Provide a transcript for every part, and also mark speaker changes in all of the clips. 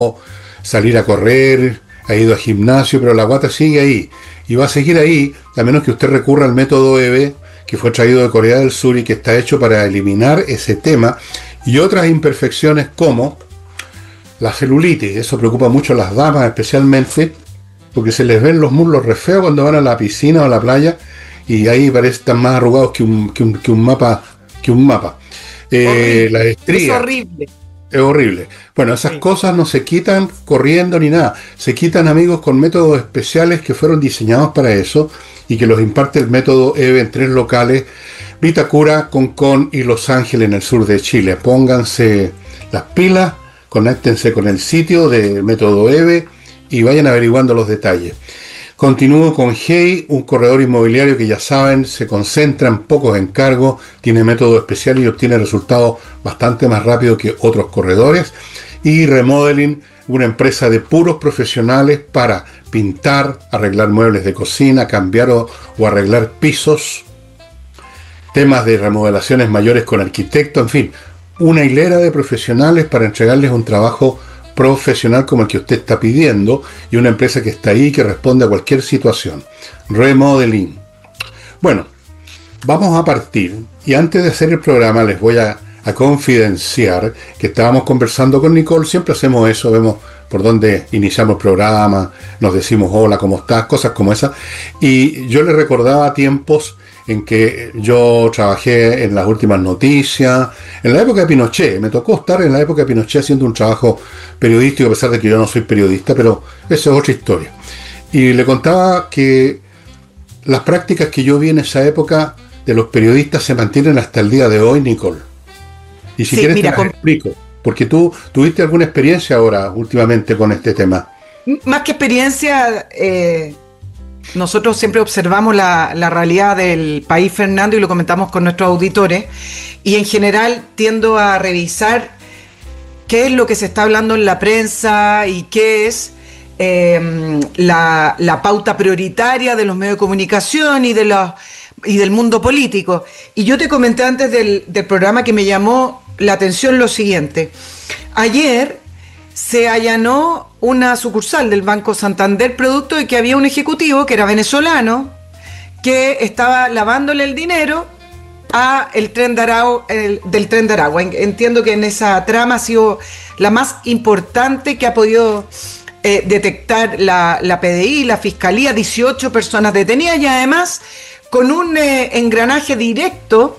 Speaker 1: salir a correr, ha ido a gimnasio, pero la guata sigue ahí y va a seguir ahí, a menos que usted recurra al método EVE, que fue traído de Corea del Sur y que está hecho para eliminar ese tema y otras imperfecciones como la celulitis. Eso preocupa mucho a las damas especialmente, porque se les ven los muslos re feos cuando van a la piscina o a la playa y ahí parecen estar más arrugados que un mapa.
Speaker 2: Horrible.
Speaker 1: Las
Speaker 2: Es
Speaker 1: estrías.
Speaker 2: horrible.
Speaker 1: Es horrible. Bueno, esas
Speaker 2: Sí.
Speaker 1: cosas no se quitan corriendo ni nada. Se quitan, amigos, con métodos especiales que fueron diseñados para eso y que los imparte el método EVE en 3 locales: Vitacura, Concón y Los Ángeles, en el sur de Chile. Pónganse las pilas, conéctense con el sitio del método EVE y vayan averiguando los detalles. Continúo con Hey, un corredor inmobiliario que ya saben, se concentra en pocos encargos, tiene método especial y obtiene resultados bastante más rápido que otros corredores. Y Remodeling, una empresa de puros profesionales para pintar, arreglar muebles de cocina, cambiar o arreglar pisos, temas de remodelaciones mayores con arquitecto, en fin, una hilera de profesionales para entregarles un trabajo profesional como el que usted está pidiendo y una empresa que está ahí y que responde a cualquier situación. Remodeling. Bueno, vamos a partir y antes de hacer el programa les voy a confidenciar que estábamos conversando con Nicole. Siempre hacemos eso, vemos por dónde iniciamos el programa, nos decimos hola, ¿cómo estás? Cosas como esas. Y yo le recordaba tiempos en que yo trabajé en las últimas noticias, en la época de Pinochet. Me tocó estar en la época de Pinochet haciendo un trabajo periodístico, a pesar de que yo no soy periodista, pero esa es otra historia. Y le contaba que las prácticas que yo vi en esa época de los periodistas se mantienen hasta el día de hoy, Nicole. Y si
Speaker 2: Sí,
Speaker 1: quieres te
Speaker 2: mira,
Speaker 1: las explico, porque tú tuviste alguna experiencia ahora últimamente con este tema.
Speaker 2: más que experiencia, nosotros siempre observamos la realidad del país, Fernando, y lo comentamos con nuestros auditores. Y en general tiendo a revisar qué es lo que se está hablando en la prensa y qué es la pauta prioritaria de los medios de comunicación y del mundo político. Y yo te comenté antes del programa que me llamó la atención lo siguiente. Ayer se allanó una sucursal del Banco Santander producto de que había un ejecutivo que era venezolano que estaba lavándole el dinero a el tren de Aragua, del tren de Aragua. Entiendo que en esa trama ha sido la más importante que ha podido detectar la PDI, la Fiscalía, 18 personas detenidas y además con un engranaje directo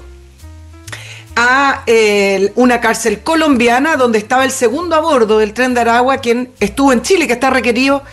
Speaker 2: a una cárcel colombiana donde estaba el segundo a bordo del tren de Aragua, quien estuvo en Chile, que está requerido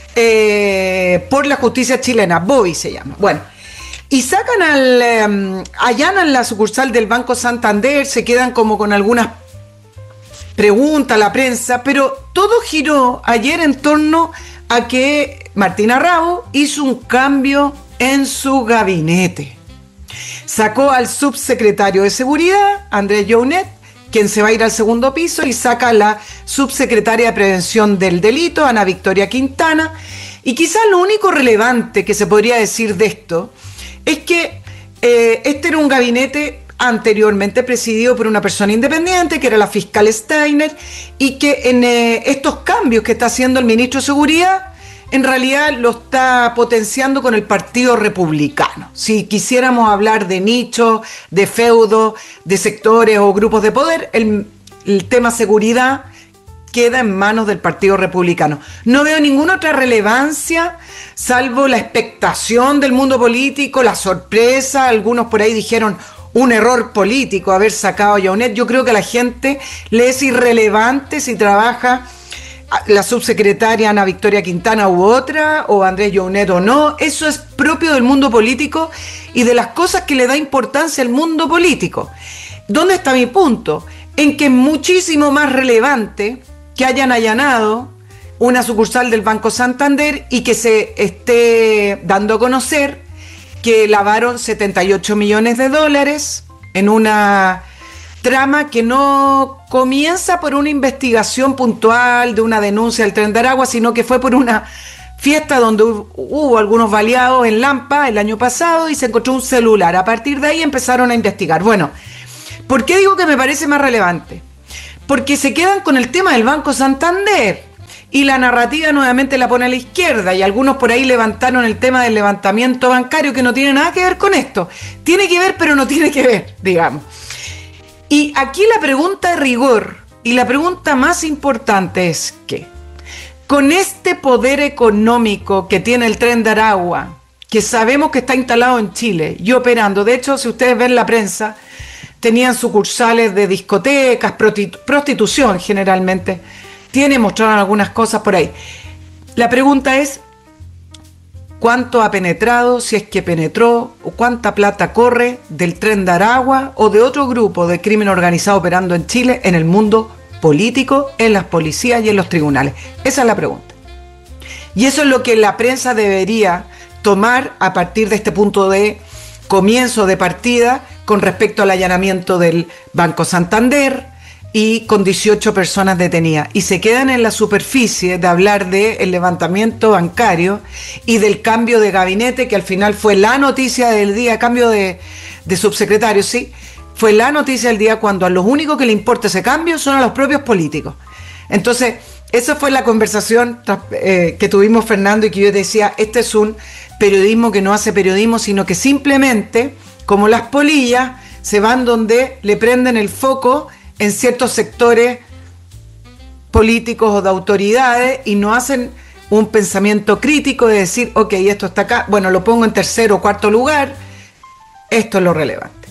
Speaker 2: por la justicia chilena, Bobby se llama. Bueno, y sacan allanan la sucursal del Banco Santander, se quedan como con algunas preguntas a la prensa, pero todo giró ayer en torno a que Martina Rabo hizo un cambio en su gabinete. Sacó al subsecretario de Seguridad, Andrés Jounet, quien se va a ir al segundo piso, y saca a la subsecretaria de Prevención del Delito, Ana Victoria Quintana. Y quizás lo único relevante que se podría decir de esto es que este era un gabinete anteriormente presidido por una persona independiente, que era la fiscal Steiner, y que en estos cambios que está haciendo el ministro de Seguridad, en realidad lo está potenciando con el Partido Republicano. Si quisiéramos hablar de nichos, de feudos, de sectores o grupos de poder, el tema seguridad queda en manos del Partido Republicano. No veo ninguna otra relevancia, salvo la expectación del mundo político, la sorpresa. Algunos por ahí dijeron un error político haber sacado a Jounet. Yo creo que a la gente le es irrelevante si trabaja la subsecretaria Ana Victoria Quintana u otra, o Andrés Jounet o no. Eso es propio del mundo político y de las cosas que le da importancia al mundo político. ¿Dónde está mi punto? En que es muchísimo más relevante que hayan allanado una sucursal del Banco Santander y que se esté dando a conocer que lavaron 78 millones de dólares en una trama que no comienza por una investigación puntual de una denuncia del tren de Aragua, sino que fue por una fiesta donde hubo algunos baleados en Lampa el año pasado y se encontró un celular. A partir de ahí empezaron a investigar. Bueno, ¿por qué digo que me parece más relevante? Porque se quedan con el tema del Banco Santander. y la narrativa nuevamente la pone a la izquierda, y algunos por ahí levantaron el tema del levantamiento bancario, que no tiene nada que ver con esto. Tiene que ver, pero no tiene que ver, digamos. Y aquí la pregunta de rigor, y la pregunta más importante es que, con este poder económico que tiene el Tren de Aragua, que sabemos que está instalado en Chile y operando, de hecho, si ustedes ven la prensa, tenían sucursales de discotecas, prostitución generalmente, mostraron algunas cosas por ahí. La pregunta es, ¿cuánto ha penetrado, si es que penetró, o cuánta plata corre del Tren de Aragua o de otro grupo de crimen organizado operando en Chile, en el mundo político, en las policías y en los tribunales? Esa es la pregunta. Y eso es lo que la prensa debería tomar a partir de este punto de comienzo de partida con respecto al allanamiento del Banco Santander y con 18 personas detenidas. Y se quedan en la superficie de hablar del levantamiento bancario y del cambio de gabinete, que al final fue la noticia del día, cambio de subsecretario, sí, fue la noticia del día, cuando a los únicos que le importa ese cambio son a los propios políticos. Entonces, esa fue la conversación que tuvimos, Fernando, y que yo decía, este es un periodismo que no hace periodismo, sino que simplemente, como las polillas, se van donde le prenden el foco en ciertos sectores políticos o de autoridades, y no hacen un pensamiento crítico de decir, ok, esto está acá, bueno, lo pongo en tercer o cuarto lugar, esto es lo relevante.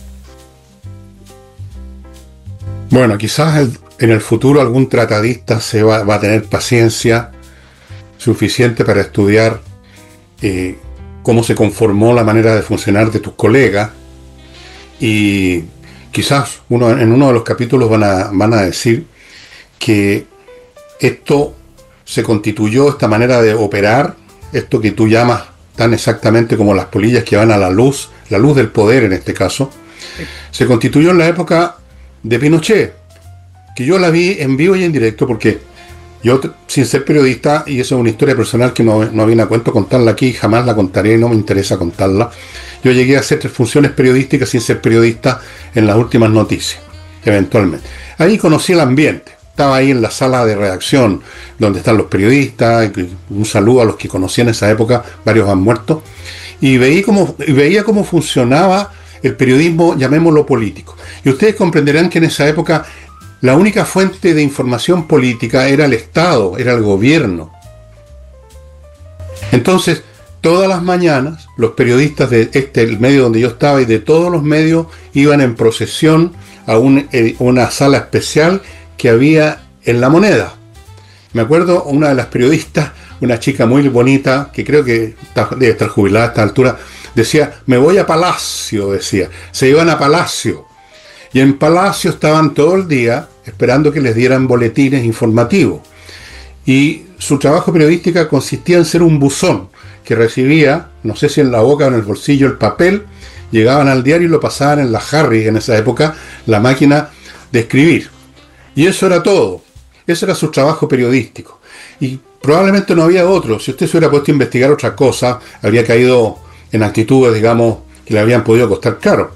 Speaker 1: Bueno, quizás en el futuro algún tratadista va a tener paciencia suficiente para estudiar cómo se conformó la manera de funcionar de tus colegas, y quizás en uno de los capítulos van a decir que esto se constituyó, esta manera de operar, esto que tú llamas tan exactamente como las polillas que van a la luz del poder en este caso, se constituyó en la época de Pinochet, que yo la vi en vivo y en directo, porque yo, sin ser periodista, y eso es una historia personal que no viene a cuento contarla aquí, jamás la contaré, no me interesa contarla, yo llegué a hacer 3 funciones periodísticas sin ser periodista en las últimas noticias, eventualmente. Ahí conocí el ambiente, estaba ahí en la sala de redacción, donde están los periodistas, un saludo a los que conocí en esa época, varios han muerto, y veía cómo funcionaba el periodismo, llamémoslo político. Y ustedes comprenderán que en esa época la única fuente de información política era el Estado, era el gobierno. Entonces, todas las mañanas, los periodistas de el medio donde yo estaba y de todos los medios iban en procesión a una sala especial que había en La Moneda. Me acuerdo, una de las periodistas, una chica muy bonita, que creo que debe estar jubilada a esta altura, decía, me voy a Palacio, decía. Se iban a Palacio. Y en Palacio estaban todo el día esperando que les dieran boletines informativos. Y su trabajo periodístico consistía en ser un buzón que recibía, no sé si en la boca o en el bolsillo, el papel, llegaban al diario y lo pasaban en la Harry, en esa época, la máquina de escribir. Y eso era todo. Ese era su trabajo periodístico. Y probablemente no había otro. Si usted se hubiera puesto a investigar otra cosa, habría caído en actitudes, digamos, que le habrían podido costar caro.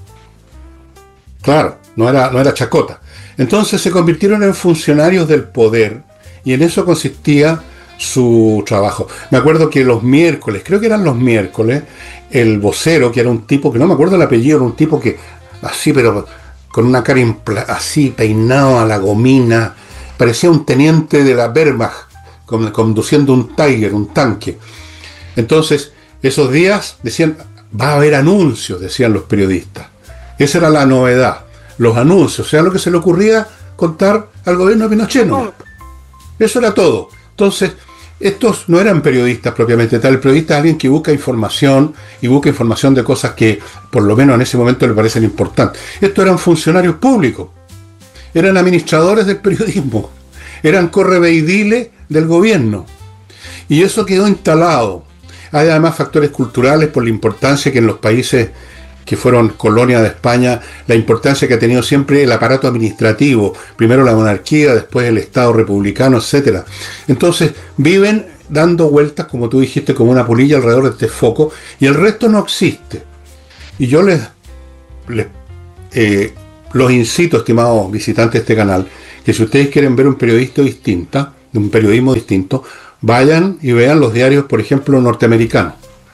Speaker 1: Claro, no era chacota. Entonces se convirtieron en funcionarios del poder, y en eso consistía su trabajo. Me acuerdo que los miércoles, creo que eran los miércoles, el vocero, que era un tipo, que no me acuerdo el apellido, era un tipo que, así, pero con una cara así, peinado a la gomina, parecía un teniente de la Wehrmacht, conduciendo un Tiger, un tanque. Entonces, esos días decían, va a haber anuncios, decían los periodistas. Esa era la novedad, los anuncios, o sea, lo que se le ocurría contar al gobierno de Pinochet, ¿no? Eso era todo. Entonces, estos no eran periodistas propiamente tal. El periodista es alguien que busca información, y busca información de cosas que, por lo menos en ese momento, le parecen importantes. Estos eran funcionarios públicos, eran administradores del periodismo, eran correveidiles del gobierno. Y eso quedó instalado. Hay además factores culturales por la importancia que en los países que fueron colonia de España, la importancia que ha tenido siempre el aparato administrativo, primero la monarquía, después el Estado republicano, etcétera. Entonces viven dando vueltas, como tú dijiste, como una polilla alrededor de este foco, y el resto no existe. Y yo los incito, estimados visitantes de este canal, que si ustedes quieren ver un periodista distinto, de un periodismo distinto, vayan y vean los diarios, por ejemplo, norteamericanos.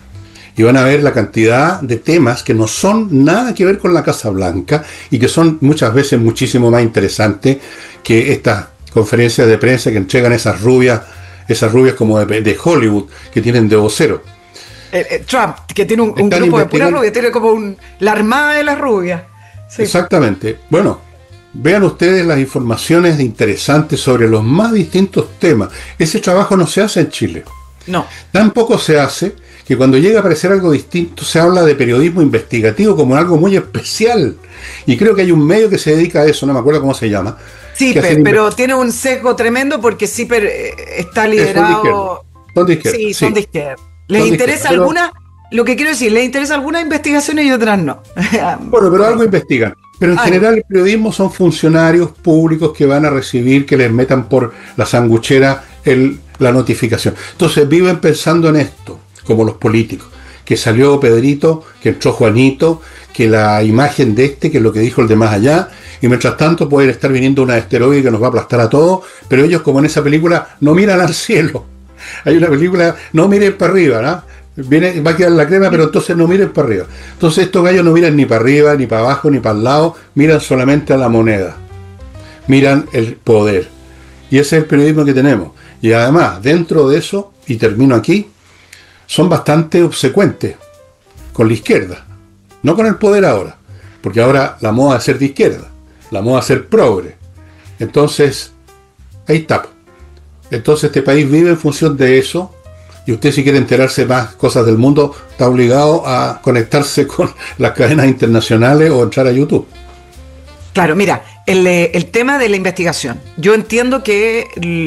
Speaker 1: Y van a ver la cantidad de temas que no son nada que ver con la Casa Blanca y que son muchas veces muchísimo más interesantes que estas conferencias de prensa que entregan esas rubias como de Hollywood, que tienen de vocero.
Speaker 2: Trump, que tiene un grupo de puras rubias, tiene como la armada de las rubias. Sí.
Speaker 1: Exactamente. Bueno, vean ustedes las informaciones interesantes sobre los más distintos temas. Ese trabajo no se hace en Chile.
Speaker 2: No.
Speaker 1: Tampoco se hace que cuando llega a aparecer algo distinto se habla de periodismo investigativo como algo muy especial. Y creo que hay un medio que se dedica a eso, no me acuerdo cómo se llama.
Speaker 2: CIPER, pero tiene un sesgo tremendo porque CIPER está liderado...
Speaker 1: Son de izquierda.
Speaker 2: Sí, son de izquierda. ¿Les interesa alguna? Lo que quiero decir, ¿les interesa algunas investigaciones y otras no?
Speaker 1: Bueno, pero algo investigan. Pero en general el periodismo son funcionarios públicos que van a recibir, que les metan por la sanguchera la notificación. Entonces viven pensando en esto, como los políticos. Que salió Pedrito, que entró Juanito, que la imagen de que es lo que dijo el de más allá, y mientras tanto puede estar viniendo una asteroide que nos va a aplastar a todos, pero ellos, como en esa película, no miran al cielo. Hay una película, no miren para arriba, ¿no? Va a quedar la crema, pero entonces no miren para arriba. Entonces estos gallos no miran ni para arriba, ni para abajo, ni para el lado, miran solamente a la moneda. Miran el poder. Y ese es el periodismo que tenemos. Y además, dentro de eso, y termino aquí, son bastante obsecuentes con la izquierda. No con el poder ahora, porque ahora la moda es ser de izquierda, la moda es ser progre. Entonces, ahí está. Entonces este país vive en función de eso, y usted, si quiere enterarse más cosas del mundo, está obligado a conectarse con las cadenas internacionales o entrar a YouTube.
Speaker 2: Claro, mira, el tema de la investigación. Yo entiendo que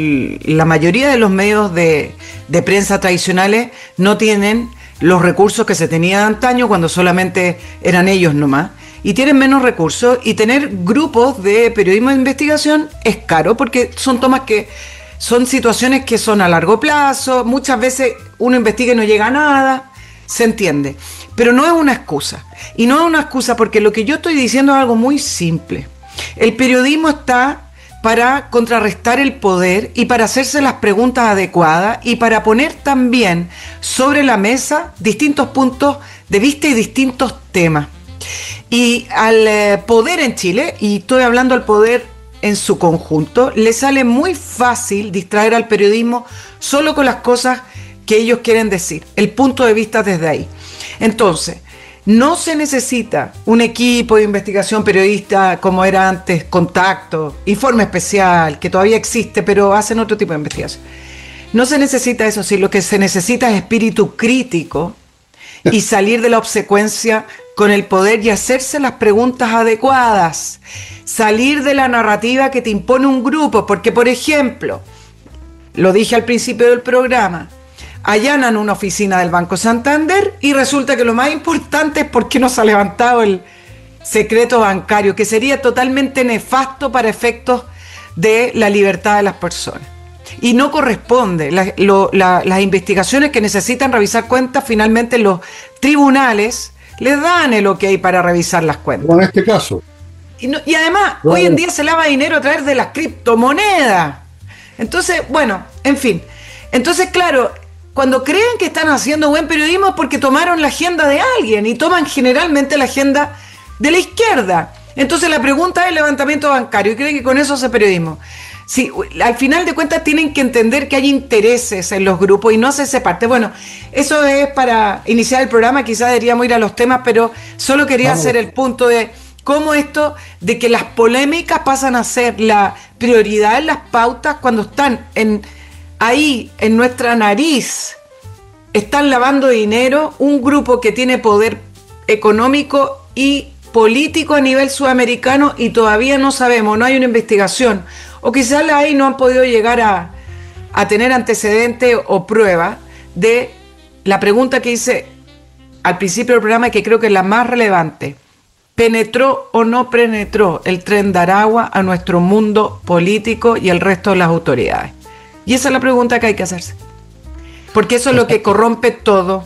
Speaker 2: la mayoría de los medios de prensa tradicionales no tienen los recursos que se tenían antaño, cuando solamente eran ellos nomás, y tienen menos recursos, y tener grupos de periodismo de investigación es caro, porque son tomas que son situaciones que son a largo plazo, muchas veces uno investiga y no llega a nada, se entiende, pero no es una excusa, y no es una excusa porque lo que yo estoy diciendo es algo muy simple. El periodismo está para contrarrestar el poder y para hacerse las preguntas adecuadas y para poner también sobre la mesa distintos puntos de vista y distintos temas. Y al poder en Chile, y estoy hablando al poder en su conjunto, le sale muy fácil distraer al periodismo solo con las cosas que ellos quieren decir, el punto de vista desde ahí. Entonces, no se necesita un equipo de investigación periodista como era antes, Contacto, Informe Especial, que todavía existe, pero hacen otro tipo de investigación. No se necesita eso, sí, lo que se necesita es espíritu crítico y salir de la obsecuencia con el poder y hacerse las preguntas adecuadas. Salir de la narrativa que te impone un grupo, porque, por ejemplo, lo dije al principio del programa, allanan una oficina del Banco Santander y resulta que lo más importante es por qué no se ha levantado el secreto bancario, que sería totalmente nefasto para efectos de la libertad de las personas. Y no corresponde. Las investigaciones que necesitan revisar cuentas, finalmente los tribunales les dan el ok para revisar las cuentas.
Speaker 1: Como en este caso.
Speaker 2: Y además, hoy en día se lava dinero a través de las criptomonedas. Entonces, bueno, en fin. Entonces, claro, cuando creen que están haciendo buen periodismo es porque tomaron la agenda de alguien y toman generalmente la agenda de la izquierda. Entonces la pregunta es el levantamiento bancario y creen que con eso hace periodismo. Sí, al final de cuentas tienen que entender que hay intereses en los grupos y no hacerse parte. Bueno, eso es para iniciar el programa, quizás deberíamos ir a los temas, pero solo quería hacer el punto de cómo esto de que las polémicas pasan a ser la prioridad en las pautas cuando están ahí en nuestra nariz, están lavando dinero un grupo que tiene poder económico y político a nivel sudamericano y todavía no sabemos, no hay una investigación, o quizás ahí no han podido llegar a tener antecedentes o pruebas de la pregunta que hice al principio del programa y que creo que es la más relevante. ¿Penetró o no penetró el Tren de Aragua a nuestro mundo político y el resto de las autoridades? Y esa es la pregunta que hay que hacerse. Porque eso es lo que corrompe todo.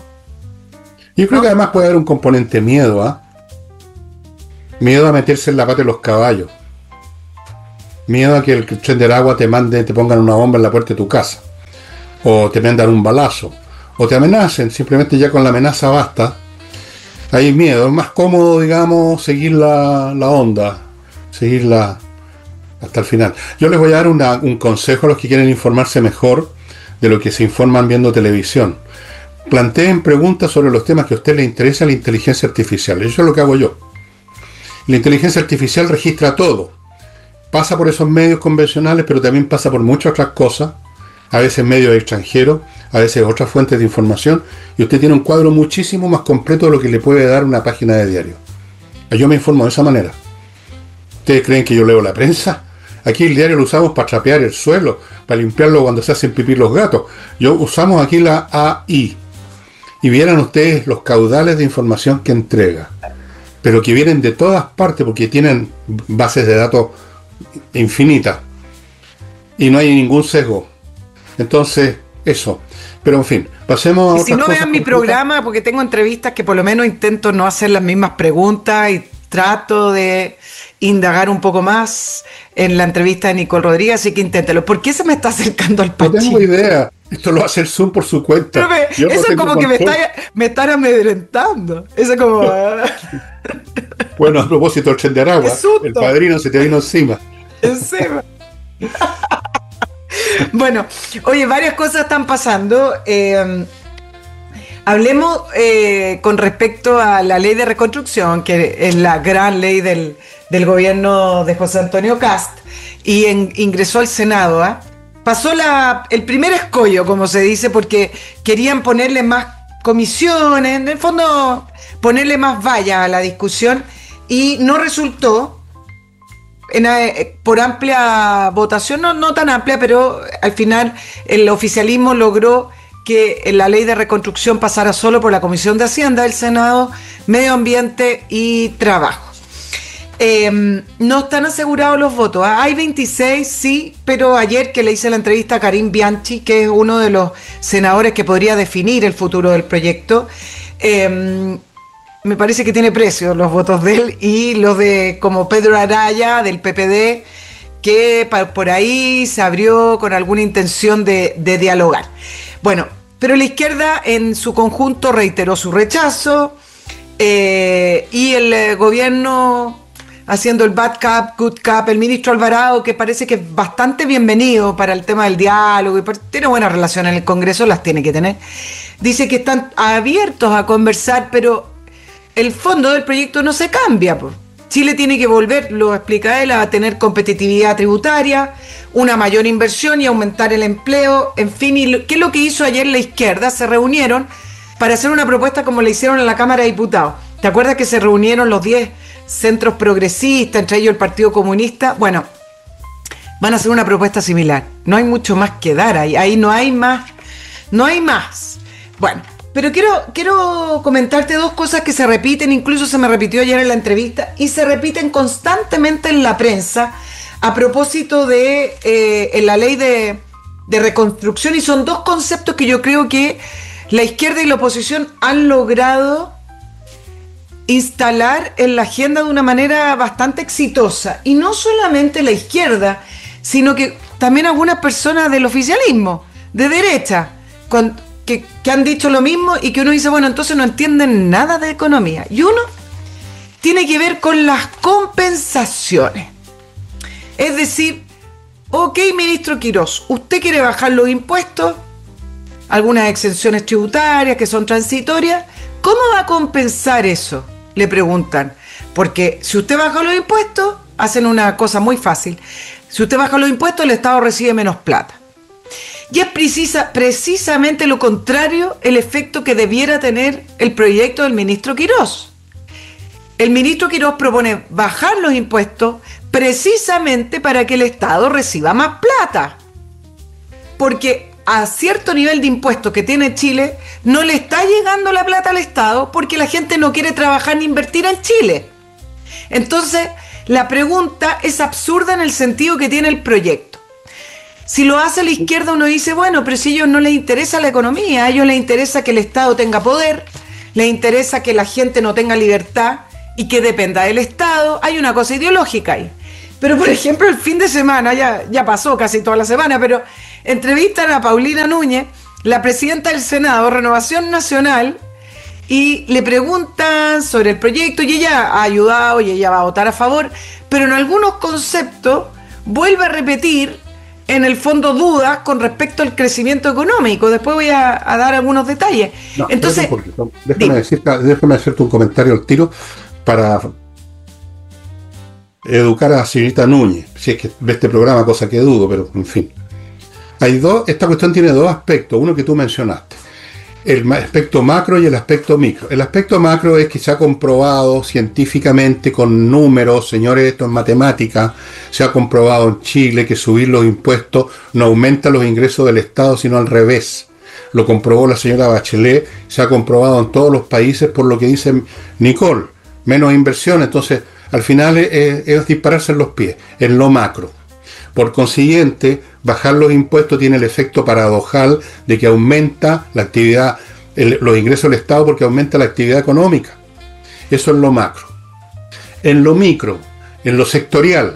Speaker 1: Yo creo que además puede haber un componente miedo, ¿ah? Miedo a meterse en la pata de los caballos. miedo a que el tren de Aragua te pongan una bomba en la puerta de tu casa, o te mandan un balazo, o te amenacen, simplemente ya con la amenaza basta. Hay miedo, es más cómodo, digamos, seguir la onda, seguirla hasta el final. Yo les voy a dar un consejo a los que quieren informarse mejor de lo que se informan viendo televisión. Planteen preguntas sobre los temas que a usted le interesa la inteligencia artificial. Eso es lo que hago yo. La inteligencia artificial registra todo. Pasa por esos medios convencionales, pero también pasa por muchas otras cosas. A veces medios extranjeros, a veces otras fuentes de información. Y usted tiene un cuadro muchísimo más completo de lo que le puede dar una página de diario. Yo me informo de esa manera. ¿Ustedes creen que yo leo la prensa? Aquí el diario lo usamos para trapear el suelo, para limpiarlo cuando se hacen pipí los gatos. Usamos aquí la AI. Y vieran ustedes los caudales de información que entrega, pero que vienen de todas partes porque tienen bases de datos infinitas y no hay ningún sesgo. Entonces, eso. Pero en fin, pasemos a otras
Speaker 2: si no
Speaker 1: cosas
Speaker 2: vean mi programa, porque tengo entrevistas que por lo menos intento no hacer las mismas preguntas y trato de indagar un poco más en la entrevista de Nicole Rodríguez, así que inténtelo. ¿Por qué se me está acercando al Pachín?
Speaker 1: No tengo idea. Esto lo hace el Zoom por su cuenta.
Speaker 2: Eso no es como que me están amedrentando. Eso es como...
Speaker 1: Bueno, a propósito del tren de Aragua, el padrino se te vino encima.
Speaker 2: Encima. Bueno, oye, varias cosas están pasando. Hablemos con respecto a la ley de reconstrucción, que es la gran ley del gobierno de José Antonio Kast, y ingresó al Senado. Pasó el primer escollo, como se dice, porque querían ponerle más comisiones, en el fondo ponerle más vallas a la discusión, y no resultó por amplia votación, no tan amplia, pero al final el oficialismo logró que la ley de reconstrucción pasara solo por la Comisión de Hacienda del Senado, Medio Ambiente y Trabajo. No están asegurados los votos. Hay 26, sí, pero ayer que le hice la entrevista a Karim Bianchi, que es uno de los senadores que podría definir el futuro del proyecto, me parece que tiene precio los votos de él y los de como Pedro Araya del PPD, que por ahí se abrió con alguna intención de dialogar. Bueno, pero la izquierda en su conjunto reiteró su rechazo y el gobierno haciendo el bad cap, good cap, el ministro Alvarado, que parece que es bastante bienvenido para el tema del diálogo y tiene buenas relaciones en el Congreso, las tiene que tener, dice que están abiertos a conversar, pero el fondo del proyecto no se cambia. Chile tiene que volver, lo explica él, a tener competitividad tributaria, una mayor inversión y aumentar el empleo, en fin. ¿Y qué es lo que hizo ayer la izquierda? Se reunieron para hacer una propuesta como le hicieron en la Cámara de Diputados. ¿Te acuerdas que se reunieron los 10 centros progresistas, entre ellos el Partido Comunista? Bueno, van a hacer una propuesta similar. No hay mucho más que dar ahí no hay más. Bueno, pero quiero comentarte dos cosas que se repiten, incluso se me repitió ayer en la entrevista, y se repiten constantemente en la prensa a propósito de la ley de reconstrucción, y son dos conceptos que yo creo que la izquierda y la oposición han logrado instalar en la agenda de una manera bastante exitosa, y no solamente la izquierda, sino que también algunas personas del oficialismo, de derecha, que han dicho lo mismo, y que uno dice, bueno, entonces no entienden nada de economía. Y uno tiene que ver con las compensaciones. Es decir, ok, ministro Quirós, usted quiere bajar los impuestos, algunas exenciones tributarias que son transitorias, ¿cómo va a compensar eso? Le preguntan. Porque si usted baja los impuestos, hacen una cosa muy fácil. Si usted baja los impuestos, el Estado recibe menos plata. Y es precisamente lo contrario el efecto que debiera tener el proyecto del ministro Quirós. El ministro Quirós propone bajar los impuestos precisamente para que el Estado reciba más plata. Porque a cierto nivel de impuestos que tiene Chile, no le está llegando la plata al Estado porque la gente no quiere trabajar ni invertir en Chile. Entonces, la pregunta es absurda en el sentido que tiene el proyecto. Si lo hace la izquierda, uno dice, bueno, pero si a ellos no les interesa la economía, a ellos les interesa que el Estado tenga poder, les interesa que la gente no tenga libertad y que dependa del Estado, hay una cosa ideológica ahí. Pero, por ejemplo, el fin de semana, ya pasó casi toda la semana, pero entrevistan a Paulina Núñez, la presidenta del Senado, Renovación Nacional, y le preguntan sobre el proyecto y ella ha ayudado y ella va a votar a favor, pero en algunos conceptos vuelve a repetir en el fondo dudas con respecto al crecimiento económico. Después voy a dar algunos detalles.
Speaker 1: No,
Speaker 2: entonces,
Speaker 1: déjame hacerte un comentario al tiro para educar a la señorita Núñez, si es que ve este programa, cosa que dudo, pero en fin. Esta cuestión tiene dos aspectos, uno que tú mencionaste, el aspecto macro y el aspecto micro. El aspecto macro es que se ha comprobado científicamente con números, señores, esto es matemática, se ha comprobado en Chile que subir los impuestos no aumenta los ingresos del Estado, sino al revés. Lo comprobó la señora Bachelet, se ha comprobado en todos los países por lo que dice Nicole, menos inversión, entonces al final es dispararse en los pies, en lo macro. Por consiguiente, bajar los impuestos tiene el efecto paradojal de que aumenta la actividad, los ingresos del Estado porque aumenta la actividad económica. Eso es lo macro. En lo micro, en lo sectorial,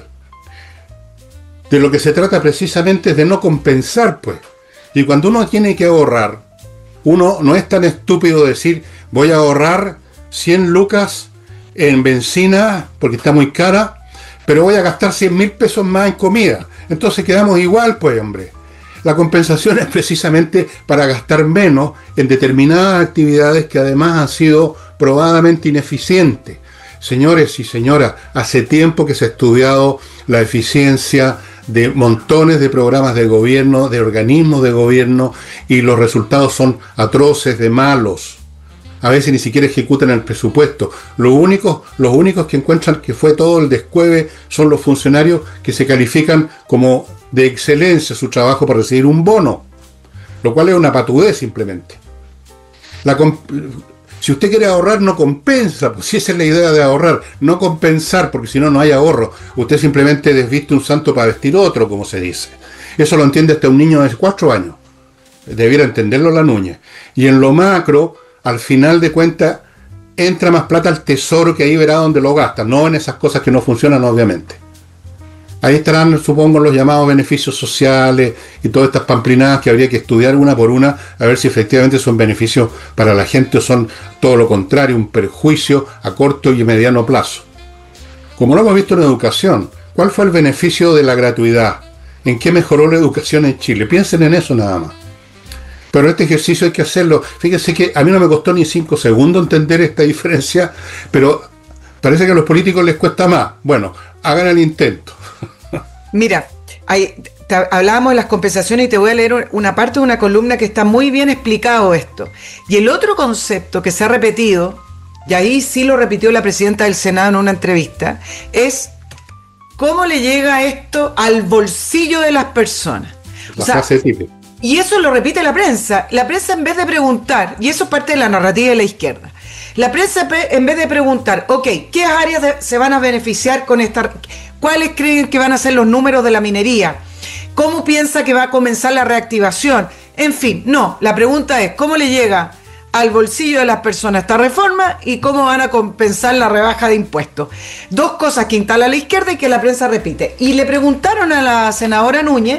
Speaker 1: de lo que se trata precisamente es de no compensar, pues. Y cuando uno tiene que ahorrar, uno no es tan estúpido de decir, voy a ahorrar 100 lucas en benzina porque está muy cara, pero voy a gastar 100.000 pesos más en comida. Entonces quedamos igual, pues, hombre. La compensación es precisamente para gastar menos en determinadas actividades que además han sido probadamente ineficientes. Señores y señoras, hace tiempo que se ha estudiado la eficiencia de montones de programas de gobierno, de organismos de gobierno, y los resultados son atroces, de malos. A veces ni siquiera ejecutan el presupuesto. Los únicos que encuentran que fue todo el descueve son los funcionarios que se califican como de excelencia su trabajo para recibir un bono, lo cual es una patudez simplemente. Si usted quiere ahorrar, no compensa, pues si esa es la idea de ahorrar, no compensar, porque si no, no hay ahorro. Usted simplemente desviste un santo para vestir otro, como se dice. Eso lo entiende hasta un niño de 4 años. Debiera entenderlo la Núñez. Y en lo macro, al final de cuentas, entra más plata al tesoro, que ahí verá dónde lo gasta, no en esas cosas que no funcionan, obviamente. Ahí estarán, supongo, los llamados beneficios sociales y todas estas pamplinadas que habría que estudiar una por una, a ver si efectivamente son beneficios para la gente o son todo lo contrario, un perjuicio a corto y mediano plazo. Como lo hemos visto en educación, ¿cuál fue el beneficio de la gratuidad? ¿En qué mejoró la educación en Chile? Piensen en eso nada más. Pero este ejercicio hay que hacerlo. Fíjense que a mí no me costó ni 5 segundos entender esta diferencia, pero parece que a los políticos les cuesta más. Bueno, hagan el intento.
Speaker 2: Mira, hablábamos de las compensaciones y te voy a leer una parte de una columna que está muy bien explicado esto. Y el otro concepto que se ha repetido, y ahí sí lo repitió la presidenta del Senado en una entrevista, es cómo le llega esto al bolsillo de las personas.
Speaker 1: La frase típica.
Speaker 2: Y eso lo repite la prensa. La prensa, en vez de preguntar, y eso es parte de la narrativa de la izquierda, la prensa, en vez de preguntar, ok, ¿qué áreas se van a beneficiar con esta? ¿Cuáles creen que van a ser los números de la minería? ¿Cómo piensa que va a comenzar la reactivación? En fin, no, la pregunta es, ¿cómo le llega al bolsillo de las personas esta reforma y cómo van a compensar la rebaja de impuestos? Dos cosas que instala la izquierda y que la prensa repite. Y le preguntaron a la senadora Núñez.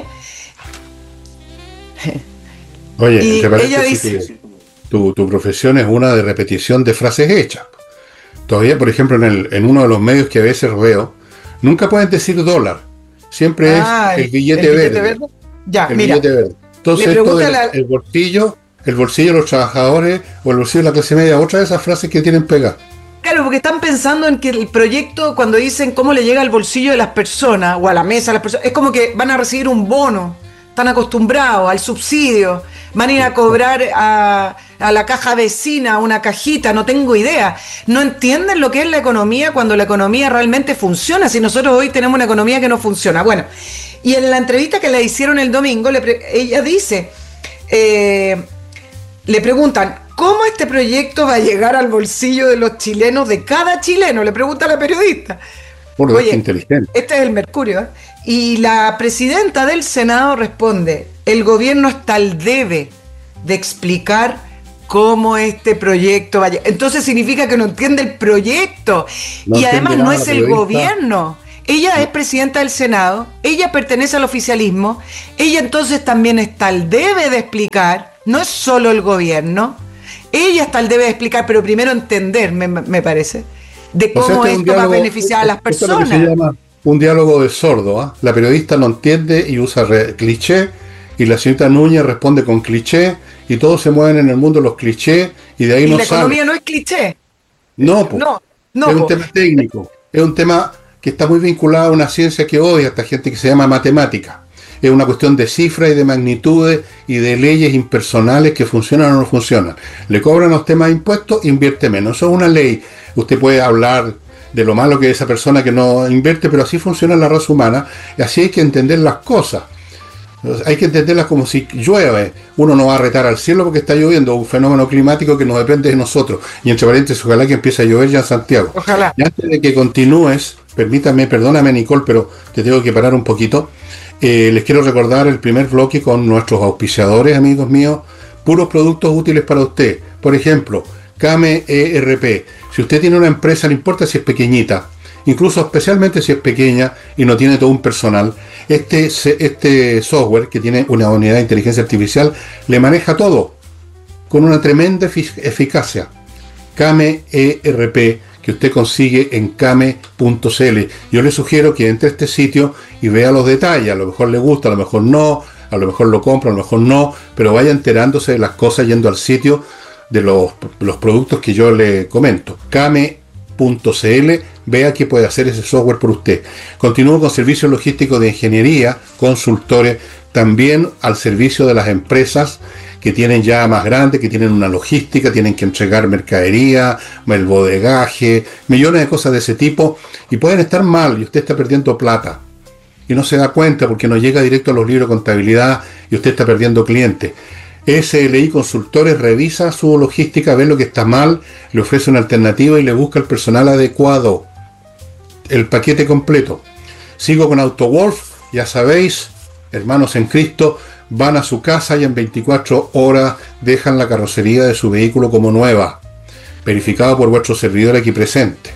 Speaker 1: Oye, ¿te parece que tu profesión es una de repetición de frases hechas? Todavía, por ejemplo, en uno de los medios que a veces veo, nunca pueden decir dólar. Siempre es el billete verde.
Speaker 2: Ya,
Speaker 1: el
Speaker 2: mira.
Speaker 1: billete verde. Entonces, esto el bolsillo de los trabajadores o el bolsillo de la clase media, otra de esas frases que tienen pegadas.
Speaker 2: Claro, porque están pensando en que el proyecto, cuando dicen cómo le llega al bolsillo de las personas o a la mesa de las personas, es como que van a recibir un bono. Están acostumbrados al subsidio, van a ir a cobrar a la caja vecina, una cajita, no tengo idea. No entienden lo que es la economía cuando la economía realmente funciona, si nosotros hoy tenemos una economía que no funciona. Bueno, y en la entrevista que le hicieron el domingo, ella dice, le preguntan, ¿cómo este proyecto va a llegar al bolsillo de los chilenos, de cada chileno? Le pregunta la periodista.
Speaker 1: Oye, inteligente.
Speaker 2: Este es el Mercurio, ¿eh? Y la presidenta del Senado responde, el gobierno está al debe de explicar cómo este proyecto vaya. Entonces significa que no entiende el proyecto. Y además no es el gobierno Ella es presidenta del Senado, ella pertenece al oficialismo, ella entonces también está al debe de explicar, no es solo el gobierno, ella está al debe de explicar, pero primero entender, me parece, de cómo esto va a beneficiar a las personas.
Speaker 1: Esto es lo que se llama un diálogo de sordo, ¿eh? La periodista no entiende y usa cliché, y la señorita Núñez responde con cliché, y todos se mueven en el mundo los clichés, y de ahí no sale.
Speaker 2: La economía no es cliché.
Speaker 1: No, es un tema técnico, es un tema que está muy vinculado a una ciencia que odia a esta gente que se llama matemática. Es una cuestión de cifras y de magnitudes y de leyes impersonales que funcionan o no funcionan. Le cobran a usted más impuestos, invierte menos. Eso es una ley. Usted puede hablar de lo malo que es esa persona que no invierte, pero así funciona la raza humana y así hay que entender las cosas. Hay que entenderlas como si llueve. Uno no va a retar al cielo porque está lloviendo, un fenómeno climático que nos depende de nosotros. Y entre paréntesis, ojalá que empiece a llover ya en Santiago.
Speaker 2: Ojalá.
Speaker 1: Y antes de que continúes, perdóname Nicole, pero te tengo que parar un poquito. Les quiero recordar el primer bloque con nuestros auspiciadores, amigos míos, puros productos útiles para usted. Por ejemplo, Kame ERP. Si usted tiene una empresa, no importa si es pequeñita, incluso especialmente si es pequeña y no tiene todo un personal, este software que tiene una unidad de inteligencia artificial le maneja todo con una tremenda eficacia. Kame ERP, que usted consigue en kame.cl. Yo le sugiero que entre a este sitio y vea los detalles. A lo mejor le gusta, a lo mejor no, a lo mejor lo compra, a lo mejor no, pero vaya enterándose de las cosas yendo al sitio de los productos que yo le comento. Kame.cl, vea qué puede hacer ese software por usted. Continúo con servicios logísticos de ingeniería, consultores, también al servicio de las empresas que tienen ya más grandes, que tienen una logística, tienen que entregar mercadería, el bodegaje, millones de cosas de ese tipo, y pueden estar mal y usted está perdiendo plata. Y no se da cuenta porque no llega directo a los libros de contabilidad y usted está perdiendo clientes. SLI Consultores revisa su logística, ve lo que está mal, le ofrece una alternativa y le busca el personal adecuado. El paquete completo. Sigo con AutoWolf, ya sabéis, hermanos en Cristo, van a su casa y en 24 horas dejan la carrocería de su vehículo como nueva, verificado por vuestro servidor aquí presente.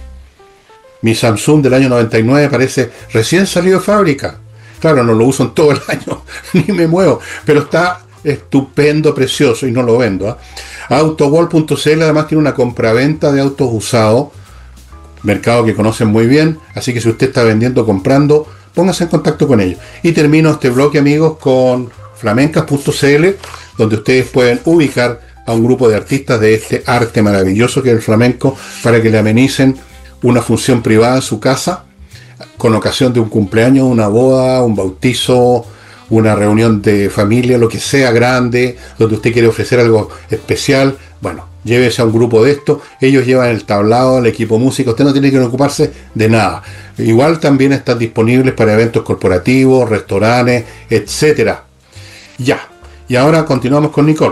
Speaker 1: Mi Samsung del año 99 parece recién salido de fábrica. Claro, no lo uso en todo el año, ni me muevo, pero está estupendo, precioso, y no lo vendo. AutoWall.cl además tiene una compraventa de autos usados, mercado que conocen muy bien, así que si usted está vendiendo o comprando, póngase en contacto con ellos. Y termino este bloque, amigos, con flamencas.cl, donde ustedes pueden ubicar a un grupo de artistas de este arte maravilloso que es el flamenco, para que le amenicen una función privada en su casa, con ocasión de un cumpleaños, una boda, un bautizo, una reunión de familia, lo que sea grande, donde usted quiere ofrecer algo especial. Bueno, llévese a un grupo de esto, ellos llevan el tablado, el equipo músico, usted no tiene que ocuparse de nada. Igual también están disponibles para eventos corporativos, restaurantes, etcétera. Ya, y ahora continuamos con Nicole.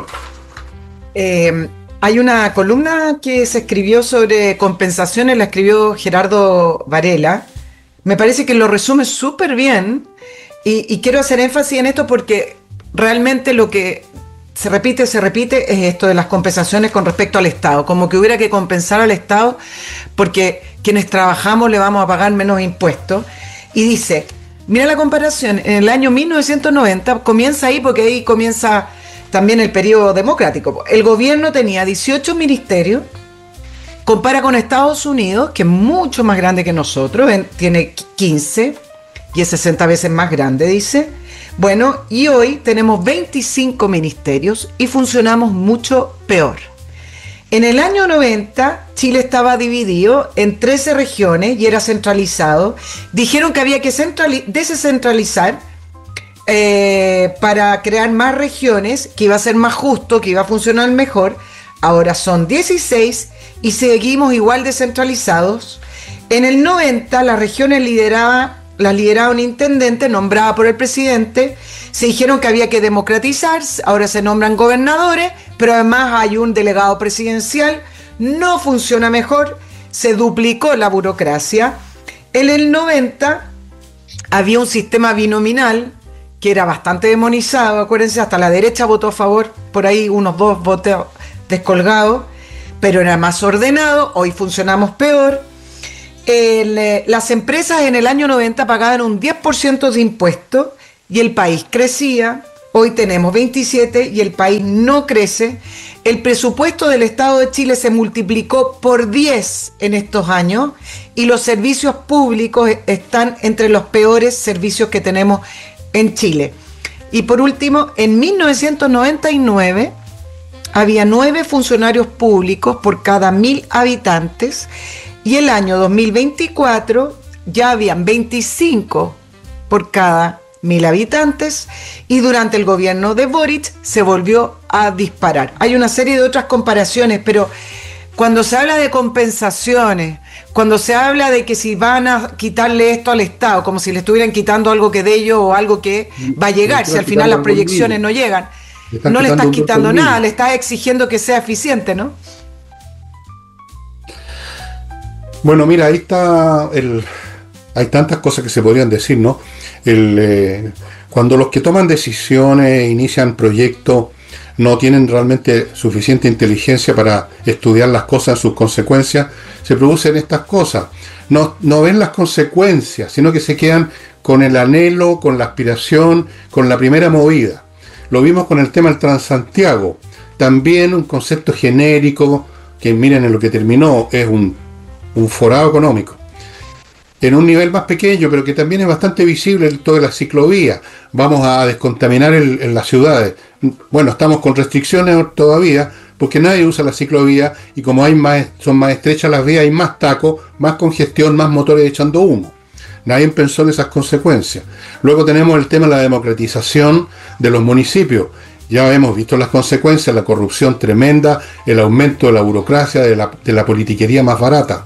Speaker 2: Hay una columna que se escribió sobre compensaciones, la escribió Gerardo Varela. Me parece que lo resume súper bien. Y quiero hacer énfasis en esto porque realmente lo que se repite es esto de las compensaciones con respecto al Estado, como que hubiera que compensar al Estado porque quienes trabajamos le vamos a pagar menos impuestos. Y dice, mira la comparación, en el año 1990, comienza ahí porque ahí comienza también el periodo democrático. El gobierno tenía 18 ministerios, compara con Estados Unidos, que es mucho más grande que nosotros, tiene 15 y es 60 veces más grande, dice. Bueno, y hoy tenemos 25 ministerios y funcionamos mucho peor. En el año 90, Chile estaba dividido en 13 regiones y era centralizado. Dijeron que había que descentralizar para crear más regiones, que iba a ser más justo, que iba a funcionar mejor. Ahora son 16 y seguimos igual descentralizados. En el 90, las regiones las lideraba un intendente nombrado por el presidente. Se dijeron que había que democratizar, ahora se nombran gobernadores, pero además hay un delegado presidencial. No funciona mejor, se duplicó la burocracia. En el 90 había un sistema binominal que era bastante demonizado, acuérdense, hasta la derecha votó a favor, por ahí unos 2 votos descolgados, pero era más ordenado. Hoy funcionamos peor. las empresas en el año 90 pagaban un 10% de impuestos y el país crecía. Hoy tenemos 27 y el país no crece. El presupuesto del Estado de Chile se multiplicó por 10 en estos años y los servicios públicos están entre los peores servicios que tenemos en Chile. Y por último, en 1999 había 9 funcionarios públicos por cada 1.000 habitantes y el año 2024 ya habían 25 por cada 1.000 habitantes y durante el gobierno de Boric se volvió a disparar. Hay una serie de otras comparaciones, pero cuando se habla de compensaciones, cuando se habla de que si van a quitarle esto al Estado, como si le estuvieran quitando algo que de ellos o algo que va a llegar, si al final las proyecciones no llegan, no le estás quitando nada, le estás exigiendo que sea eficiente, ¿no?
Speaker 1: Bueno, mira, ahí está hay tantas cosas que se podrían decir, ¿no? Cuando los que toman decisiones, inician proyectos, no tienen realmente suficiente inteligencia para estudiar las cosas, sus consecuencias, se producen estas cosas. No ven las consecuencias, sino que se quedan con el anhelo, con la aspiración, con la primera movida. Lo vimos con el tema del Transantiago. También un concepto genérico, que miren en lo que terminó, es un forado económico. En un nivel más pequeño, pero que también es bastante visible toda la ciclovía. Vamos a descontaminar en las ciudades. Bueno, estamos con restricciones todavía, porque nadie usa la ciclovía, y como son más estrechas las vías, hay más tacos, más congestión, más motores echando humo. Nadie pensó en esas consecuencias. Luego tenemos el tema de la democratización de los municipios. Ya hemos visto las consecuencias, la corrupción tremenda, el aumento de la burocracia, de la politiquería más barata.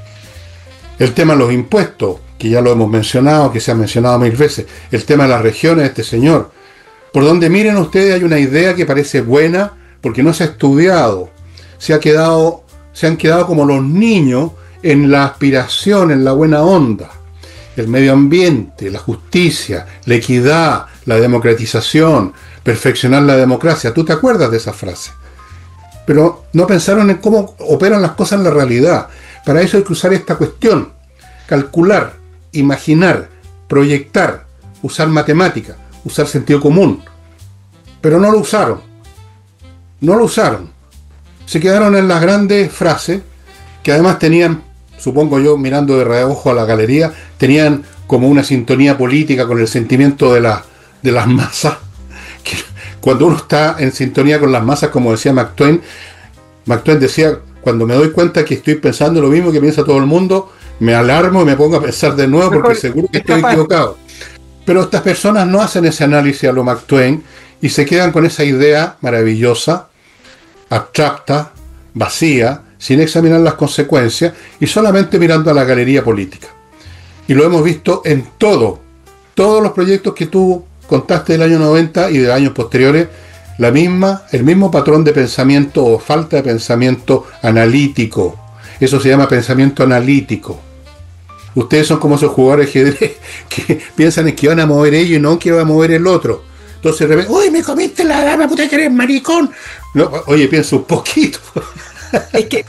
Speaker 1: El tema de los impuestos, que ya lo hemos mencionado, que se ha mencionado 1000 veces. El tema de las regiones de este señor. Por donde miren ustedes hay una idea que parece buena, porque no se ha estudiado. Se han quedado como los niños en la aspiración, en la buena onda. El medio ambiente, la justicia, la equidad, la democratización, perfeccionar la democracia. ¿Tú te acuerdas de esa frase? Pero no pensaron en cómo operan las cosas en la realidad. Para eso hay que usar esta cuestión: calcular, imaginar, proyectar, usar matemática, usar sentido común. Pero no lo usaron. No lo usaron. Se quedaron en las grandes frases, que además tenían, supongo yo, mirando de reojo a la galería, tenían como una sintonía política con el sentimiento de las masas. Que cuando uno está en sintonía con las masas, como decía Mark Twain decía: cuando me doy cuenta que estoy pensando lo mismo que piensa todo el mundo, me alarmo y me pongo a pensar de nuevo, porque seguro que estoy equivocado. Pero estas personas no hacen ese análisis a lo Mark Twain y se quedan con esa idea maravillosa, abstracta, vacía, sin examinar las consecuencias y solamente mirando a la galería política. Y lo hemos visto en todos los proyectos que tú contaste del año 90 y de años posteriores. El mismo patrón de pensamiento o falta de pensamiento analítico. Eso se llama pensamiento analítico. Ustedes son como esos jugadores de ajedrez que piensan en que van a mover ellos y no que va a mover el otro. Entonces de repente: ¡uy, me comiste la dama, puta que eres maricón! No, oye, piensa un poquito.
Speaker 2: Es que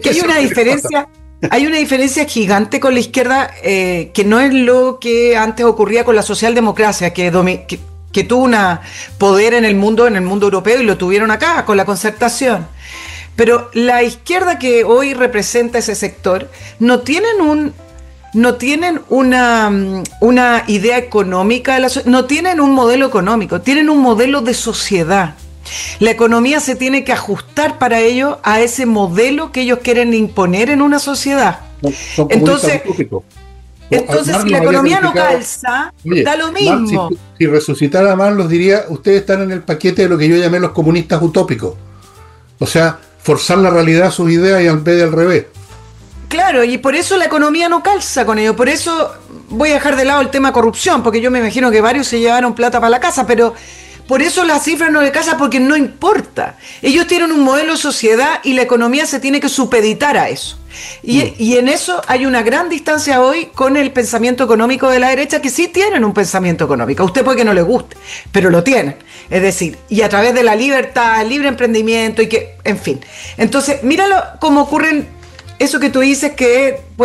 Speaker 2: hay una diferencia gigante con la izquierda, que no es lo que antes ocurría con la socialdemocracia, que tuvo una poder en el mundo europeo, y lo tuvieron acá con la Concertación. Pero la izquierda que hoy representa ese sector no tienen una idea económica, no tienen un modelo económico, tienen un modelo de sociedad. La economía se tiene que ajustar para ello a ese modelo que ellos quieren imponer en una sociedad. Entonces, si la economía no calza, da lo mismo.
Speaker 1: Marx, si resucitara a Marx, los diría: ustedes están en el paquete de lo que yo llamé los comunistas utópicos. O sea, forzar la realidad a sus ideas y en vez de al revés.
Speaker 2: Claro, y por eso la economía no calza con ello. Por eso voy a dejar de lado el tema corrupción, porque yo me imagino que varios se llevaron plata para la casa, pero por eso las cifras no le calzan, porque no importa. Ellos tienen un modelo de sociedad y la economía se tiene que supeditar a eso. Y en eso hay una gran distancia hoy con el pensamiento económico de la derecha, que sí tienen un pensamiento económico. A usted puede que no le guste, pero lo tienen. Es decir, y a través de la libertad, el libre emprendimiento, en fin. Entonces, míralo cómo ocurren eso que tú dices, que pueden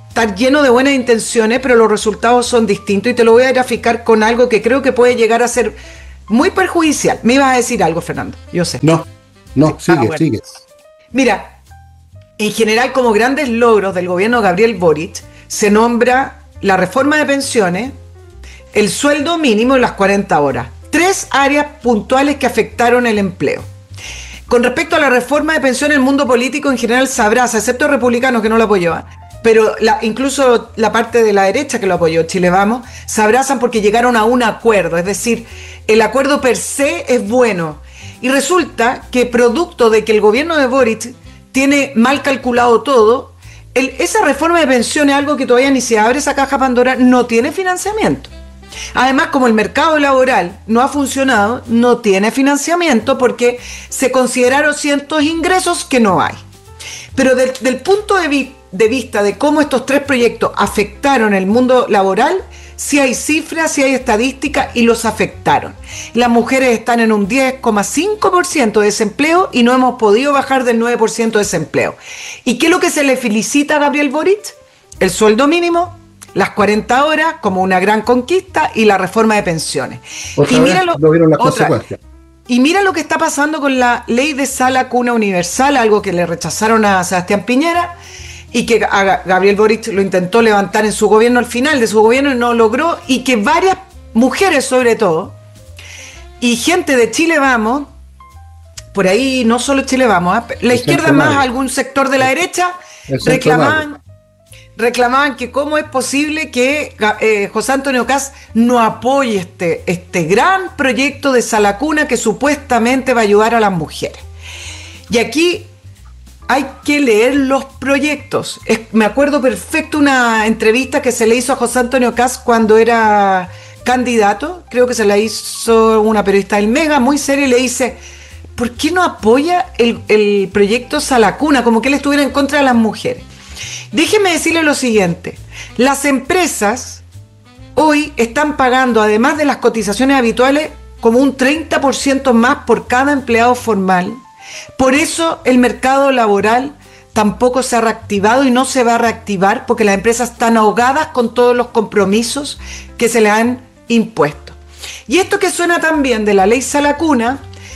Speaker 2: estar lleno de buenas intenciones, pero los resultados son distintos, y te lo voy a graficar con algo que creo que puede llegar a ser muy perjudicial. Me ibas a decir algo, Fernando, yo sé.
Speaker 1: No, sigue,
Speaker 2: bueno.
Speaker 1: sigue.
Speaker 2: Mira, en general, como grandes logros del gobierno de Gabriel Boric, se nombra la reforma de pensiones, el sueldo mínimo y las 40 horas. 3 áreas puntuales que afectaron el empleo. Con respecto a la reforma de pensiones, el mundo político en general se abraza, excepto republicanos que no lo apoyó, pero incluso la parte de la derecha que lo apoyó, Chile Vamos, se abrazan porque llegaron a un acuerdo. Es decir, el acuerdo per se es bueno. Y resulta que producto de que el gobierno de Boric tiene mal calculado todo, esa reforma de pensiones, algo que todavía ni se abre esa caja Pandora, no tiene financiamiento. Además, como el mercado laboral no ha funcionado, no tiene financiamiento porque se consideraron ciertos ingresos que no hay. Pero del punto de vista de cómo estos 3 proyectos afectaron el mundo laboral, sí hay cifras, sí hay estadísticas y los afectaron. Las mujeres están en un 10,5% de desempleo y no hemos podido bajar del 9% de desempleo. ¿Y qué es lo que se le felicita a Gabriel Boric? El sueldo mínimo, las 40 horas como una gran conquista y la reforma de pensiones.
Speaker 1: Y mira no vieron las consecuencias.
Speaker 2: Y mira lo que está pasando con la ley de sala cuna universal, algo que le rechazaron a Sebastián Piñera y que Gabriel Boric lo intentó levantar en su gobierno al final de su gobierno y no logró, y que varias mujeres sobre todo y gente de Chile Vamos, por ahí no solo Chile Vamos, la izquierda más algún sector de la derecha reclamaban que cómo es posible que José Antonio Kast no apoye este gran proyecto de sala cuna que supuestamente va a ayudar a las mujeres. Y aquí hay que leer los proyectos. Me acuerdo perfecto una entrevista que se le hizo a José Antonio Kast cuando era candidato, creo que se la hizo una periodista del Mega, muy seria, y le dice: ¿por qué no apoya el proyecto Sala Cuna? Como que él estuviera en contra de las mujeres. Déjeme decirle lo siguiente: las empresas hoy están pagando, además de las cotizaciones habituales, como un 30% más por cada empleado formal. Por eso el mercado laboral tampoco se ha reactivado y no se va a reactivar, porque las empresas están ahogadas con todos los compromisos que se les han impuesto. Y esto que suena también de la ley Sala Cuna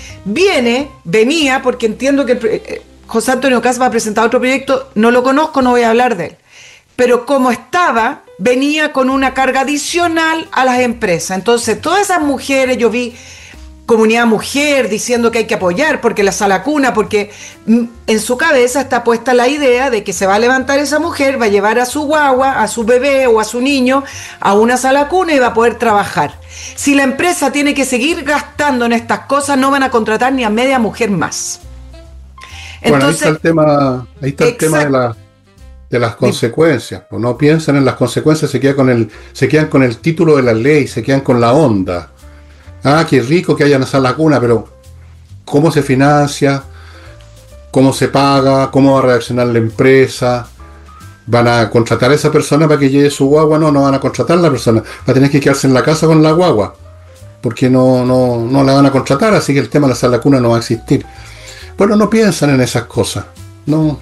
Speaker 2: venía porque entiendo que José Antonio Kast va a presentar otro proyecto, no lo conozco, no voy a hablar de él, pero como venía con una carga adicional a las empresas. Entonces todas esas mujeres, yo vi Comunidad Mujer diciendo que hay que apoyar porque la Sala Cuna, porque en su cabeza está puesta la idea de que se va a levantar esa mujer, va a llevar a su guagua, a su bebé o a su niño a una Sala Cuna y va a poder trabajar. Si la empresa tiene que seguir gastando en estas cosas, no van a contratar ni a media mujer más.
Speaker 1: Entonces, bueno, ahí está el tema de las consecuencias. Pues no piensan en las consecuencias, se quedan con el título de la ley, se quedan con la onda. Ah, qué rico que haya una Sala Cuna, pero ¿cómo se financia? ¿Cómo se paga? ¿Cómo va a reaccionar la empresa? ¿Van a contratar a esa persona para que lleve su guagua? No van a contratar a la persona. Va a tener que quedarse en la casa con la guagua, porque no la van a contratar, así que el tema de la Sala Cuna no va a existir. Bueno, no piensan en esas cosas. No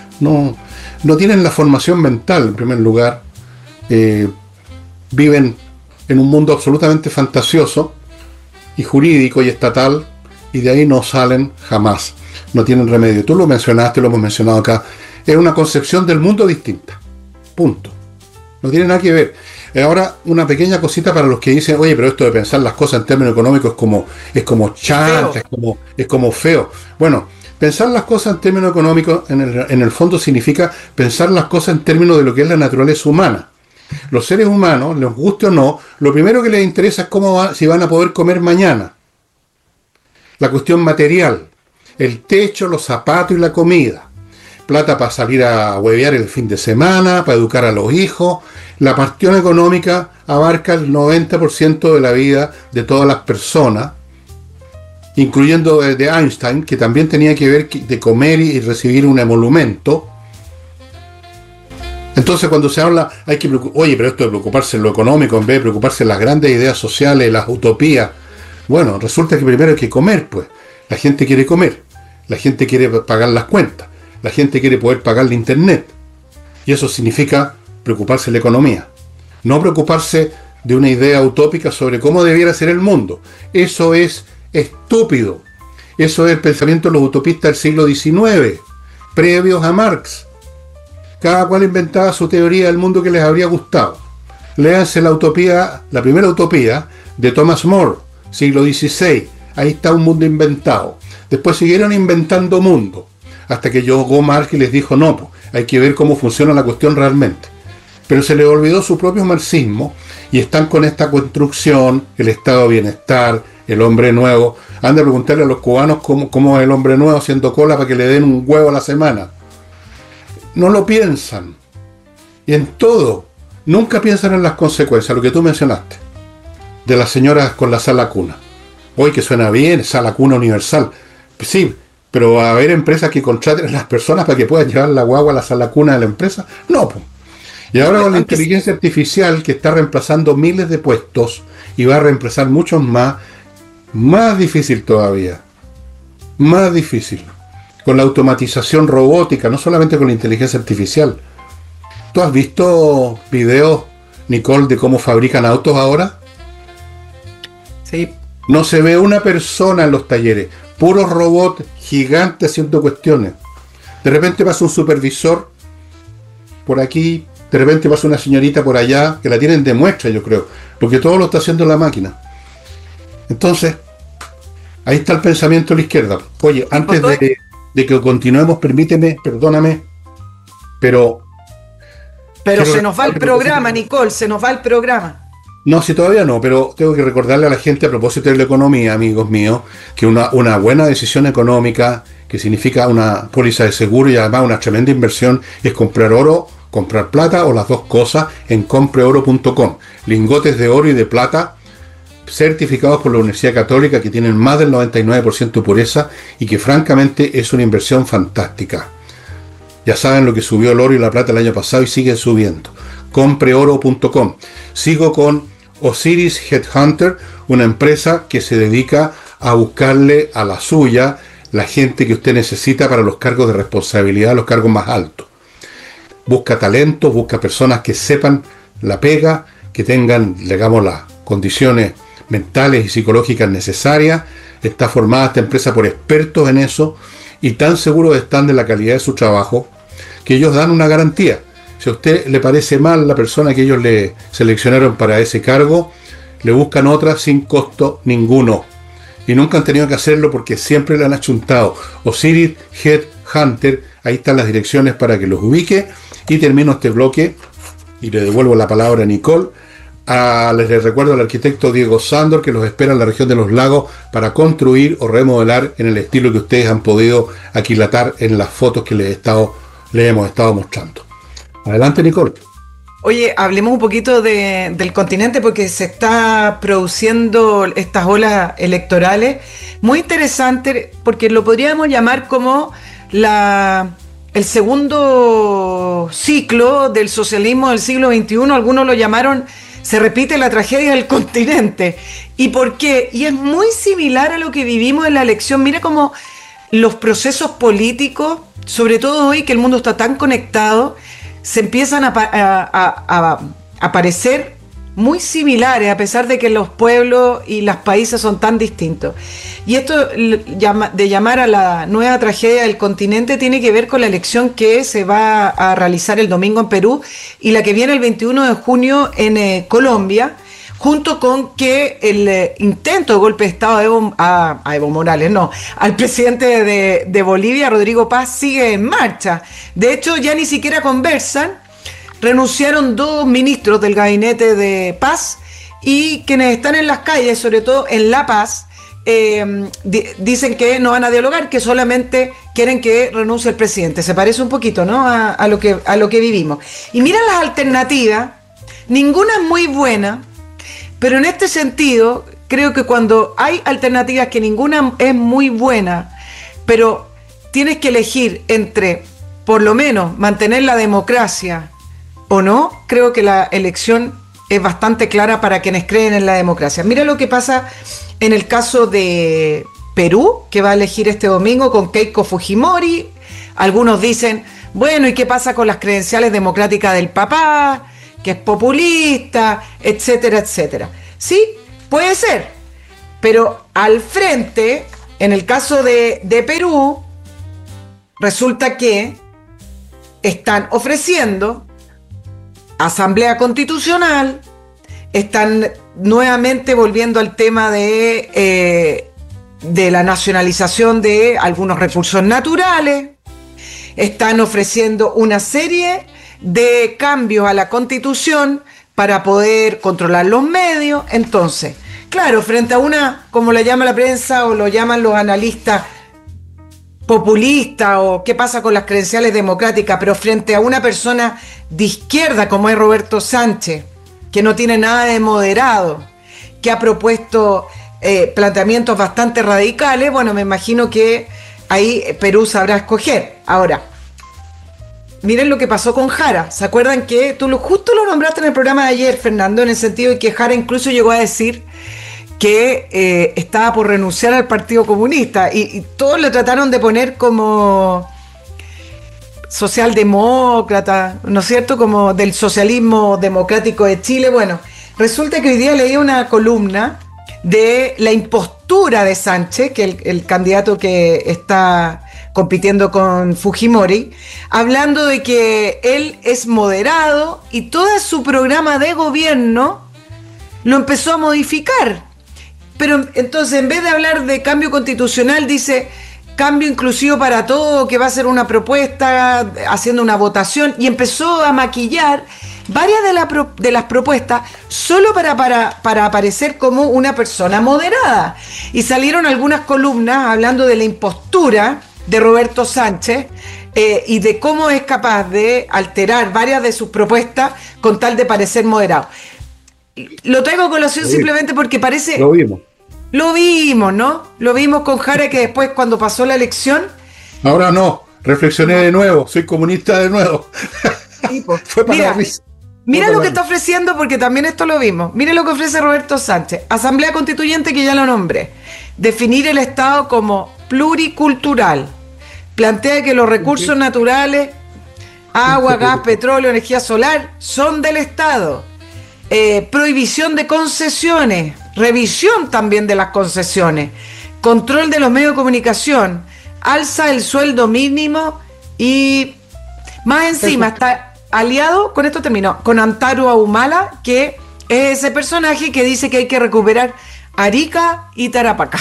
Speaker 1: tienen la formación mental, en primer lugar. Viven en un mundo absolutamente fantasioso y jurídico y estatal, y de ahí no salen jamás. No tienen remedio. Tú lo mencionaste, lo hemos mencionado acá. Es una concepción del mundo distinta. Punto. No tiene nada que ver. Ahora, una pequeña cosita para los que dicen: oye, pero esto de pensar las cosas en términos económicos es como chanta, es como feo. Bueno, pensar las cosas en términos económicos, en el fondo, significa pensar las cosas en términos de lo que es la naturaleza humana. Los seres humanos, les guste o no, lo primero que les interesa es si van a poder comer mañana. La cuestión material, el techo, los zapatos y la comida. Plata para salir a huevear el fin de semana, para educar a los hijos. La cuestión económica abarca el 90% de la vida de todas las personas, incluyendo de Einstein, que también tenía que ver de comer y recibir un emolumento. Entonces, cuando se habla, oye, pero esto de preocuparse en lo económico en vez de preocuparse en las grandes ideas sociales, las utopías. Bueno, resulta que primero hay que comer, pues. La gente quiere comer, la gente quiere pagar las cuentas, la gente quiere poder pagar la internet. Y eso significa preocuparse de la economía, no preocuparse de una idea utópica sobre cómo debiera ser el mundo. Eso es estúpido. Eso es el pensamiento de los utopistas del siglo XIX, previos a Marx. Cada cual inventaba su teoría del mundo que les habría gustado. Léanse la primera utopía de Thomas More, siglo XVI. Ahí está un mundo inventado. Después siguieron inventando mundo, hasta que llegó Marx y les dijo, no, pues, hay que ver cómo funciona la cuestión realmente. Pero se les olvidó su propio marxismo y están con esta construcción, el estado de bienestar, el hombre nuevo. Han de preguntarle a los cubanos cómo es el hombre nuevo haciendo cola para que le den un huevo a la semana. No lo piensan. Y en todo, nunca piensan en las consecuencias, lo que tú mencionaste, de las señoras con la sala cuna. Hoy que suena bien, sala cuna universal. Sí, pero ¿va a haber empresas que contraten a las personas para que puedan llevar la guagua a la sala cuna de la empresa? No, pues. Y ahora con la inteligencia artificial que está reemplazando miles de puestos y va a reemplazar muchos más difícil todavía. Más difícil. Con la automatización robótica, no solamente con la inteligencia artificial. ¿Tú has visto videos, Nicole, de cómo fabrican autos ahora?
Speaker 2: Sí.
Speaker 1: No se ve una persona en los talleres, puros robots gigantes haciendo cuestiones. De repente pasa un supervisor por aquí, de repente pasa una señorita por allá, que la tienen de muestra, yo creo, porque todo lo está haciendo la máquina. Entonces, ahí está el pensamiento de la izquierda. Oye, antes de que continuemos, permíteme, perdóname, pero
Speaker 2: se nos va el programa, Nicole, se nos va el programa.
Speaker 1: No, si todavía no, pero tengo que recordarle a la gente a propósito de la economía, amigos míos, que una buena decisión económica, que significa una póliza de seguro y además una tremenda inversión, es comprar oro, comprar plata o las dos cosas en compreoro.com. Lingotes de oro y de plata certificados por la Universidad Católica que tienen más del 99% de pureza y que francamente es una inversión fantástica. Ya saben lo que subió el oro y la plata el año pasado y siguen subiendo. Compreoro.com. Sigo con Osiris Headhunter, una empresa que se dedica a buscarle a la suya la gente que usted necesita para los cargos de responsabilidad, los cargos más altos. Busca talentos, busca personas que sepan la pega, que tengan, digamos, las condiciones mentales y psicológicas necesarias. Está formada esta empresa por expertos en eso y tan seguros están de la calidad de su trabajo que ellos dan una garantía. Si a usted le parece mal la persona que ellos le seleccionaron para ese cargo, le buscan otra sin costo ninguno. Y nunca han tenido que hacerlo porque siempre le han achuntado. Osiris Headhunter, ahí están las direcciones para que los ubique. Y termino este bloque y le devuelvo la palabra a Nicole. Les recuerdo al arquitecto Diego Sándor que los espera en la región de los lagos para construir o remodelar en el estilo que ustedes han podido aquilatar en las fotos que les hemos estado mostrando. Adelante, Nicole.
Speaker 2: Oye, hablemos un poquito del continente porque se está produciendo estas olas electorales muy interesantes porque lo podríamos llamar como el segundo ciclo del socialismo del siglo XXI. Algunos lo llamaron, se repite la tragedia del continente. ¿Y por qué? Y es muy similar a lo que vivimos en la elección. Mira cómo los procesos políticos, sobre todo hoy que el mundo está tan conectado, se empiezan a parecer muy similares, a pesar de que los pueblos y los países son tan distintos. Y esto de llamar a la nueva tragedia del continente tiene que ver con la elección que se va a realizar el domingo en Perú y la que viene el 21 de junio en Colombia, junto con que el intento de golpe de Estado a Evo Morales, no, al presidente de Bolivia, Rodrigo Paz, sigue en marcha. De hecho, ya ni siquiera conversan. Renunciaron 2 ministros del gabinete de Paz y quienes están en las calles, sobre todo en La Paz, dicen que no van a dialogar, que solamente quieren que renuncie el presidente. Se parece un poquito, ¿no?, a lo que vivimos. Y mira las alternativas, ninguna es muy buena. Pero en este sentido, creo que cuando hay alternativas que ninguna es muy buena, pero tienes que elegir entre, por lo menos, mantener la democracia o no, creo que la elección es bastante clara para quienes creen en la democracia. Mira lo que pasa en el caso de Perú, que va a elegir este domingo con Keiko Fujimori. Algunos dicen bueno, ¿y qué pasa con las credenciales democráticas del papá, que es populista, etcétera, etcétera? Sí, puede ser, pero al frente, en el caso de Perú, resulta que están ofreciendo asamblea constitucional, están nuevamente volviendo al tema de la nacionalización de algunos recursos naturales, están ofreciendo una serie de cambios a la Constitución para poder controlar los medios. Entonces, claro, frente a una, como la llama la prensa o lo llaman los analistas, populista o qué pasa con las credenciales democráticas, pero frente a una persona de izquierda como es Roberto Sánchez, que no tiene nada de moderado, que ha propuesto planteamientos bastante radicales, bueno, me imagino que ahí Perú sabrá escoger. Ahora, miren lo que pasó con Jara. ¿Se acuerdan que tú justo lo nombraste en el programa de ayer, Fernando, en el sentido de que Jara incluso llegó a decir que estaba por renunciar al Partido Comunista y todos lo trataron de poner como socialdemócrata, ¿no es cierto? Como del socialismo democrático de Chile. Bueno, resulta que hoy día leí una columna de la impostura de Sánchez, que el candidato que está compitiendo con Fujimori, hablando de que él es moderado y todo su programa de gobierno lo empezó a modificar. Pero entonces, en vez de hablar de cambio constitucional, dice cambio inclusivo para todo, que va a ser una propuesta, haciendo una votación, y empezó a maquillar varias de las propuestas solo para aparecer como una persona moderada. Y salieron algunas columnas hablando de la impostura de Roberto Sánchez y de cómo es capaz de alterar varias de sus propuestas con tal de parecer moderado. Lo traigo a colación simplemente porque parece... Lo vimos, ¿no? Lo vimos con Jara, que después cuando pasó la elección...
Speaker 1: Ahora no, reflexioné de nuevo, soy comunista de nuevo.
Speaker 2: Fue para la risa. Mira lo que está ofreciendo, porque también esto lo vimos. Mira lo que ofrece Roberto Sánchez. Asamblea Constituyente, que ya lo nombré. Definir el Estado como pluricultural. Plantea que los recursos naturales, agua, gas, petróleo, energía solar, son del Estado. Prohibición de concesiones, revisión también de las concesiones, control de los medios de comunicación, alza el sueldo mínimo y más encima está aliado, con esto terminó, con Amparo Humala, que es ese personaje que dice que hay que recuperar Arica y Tarapacá.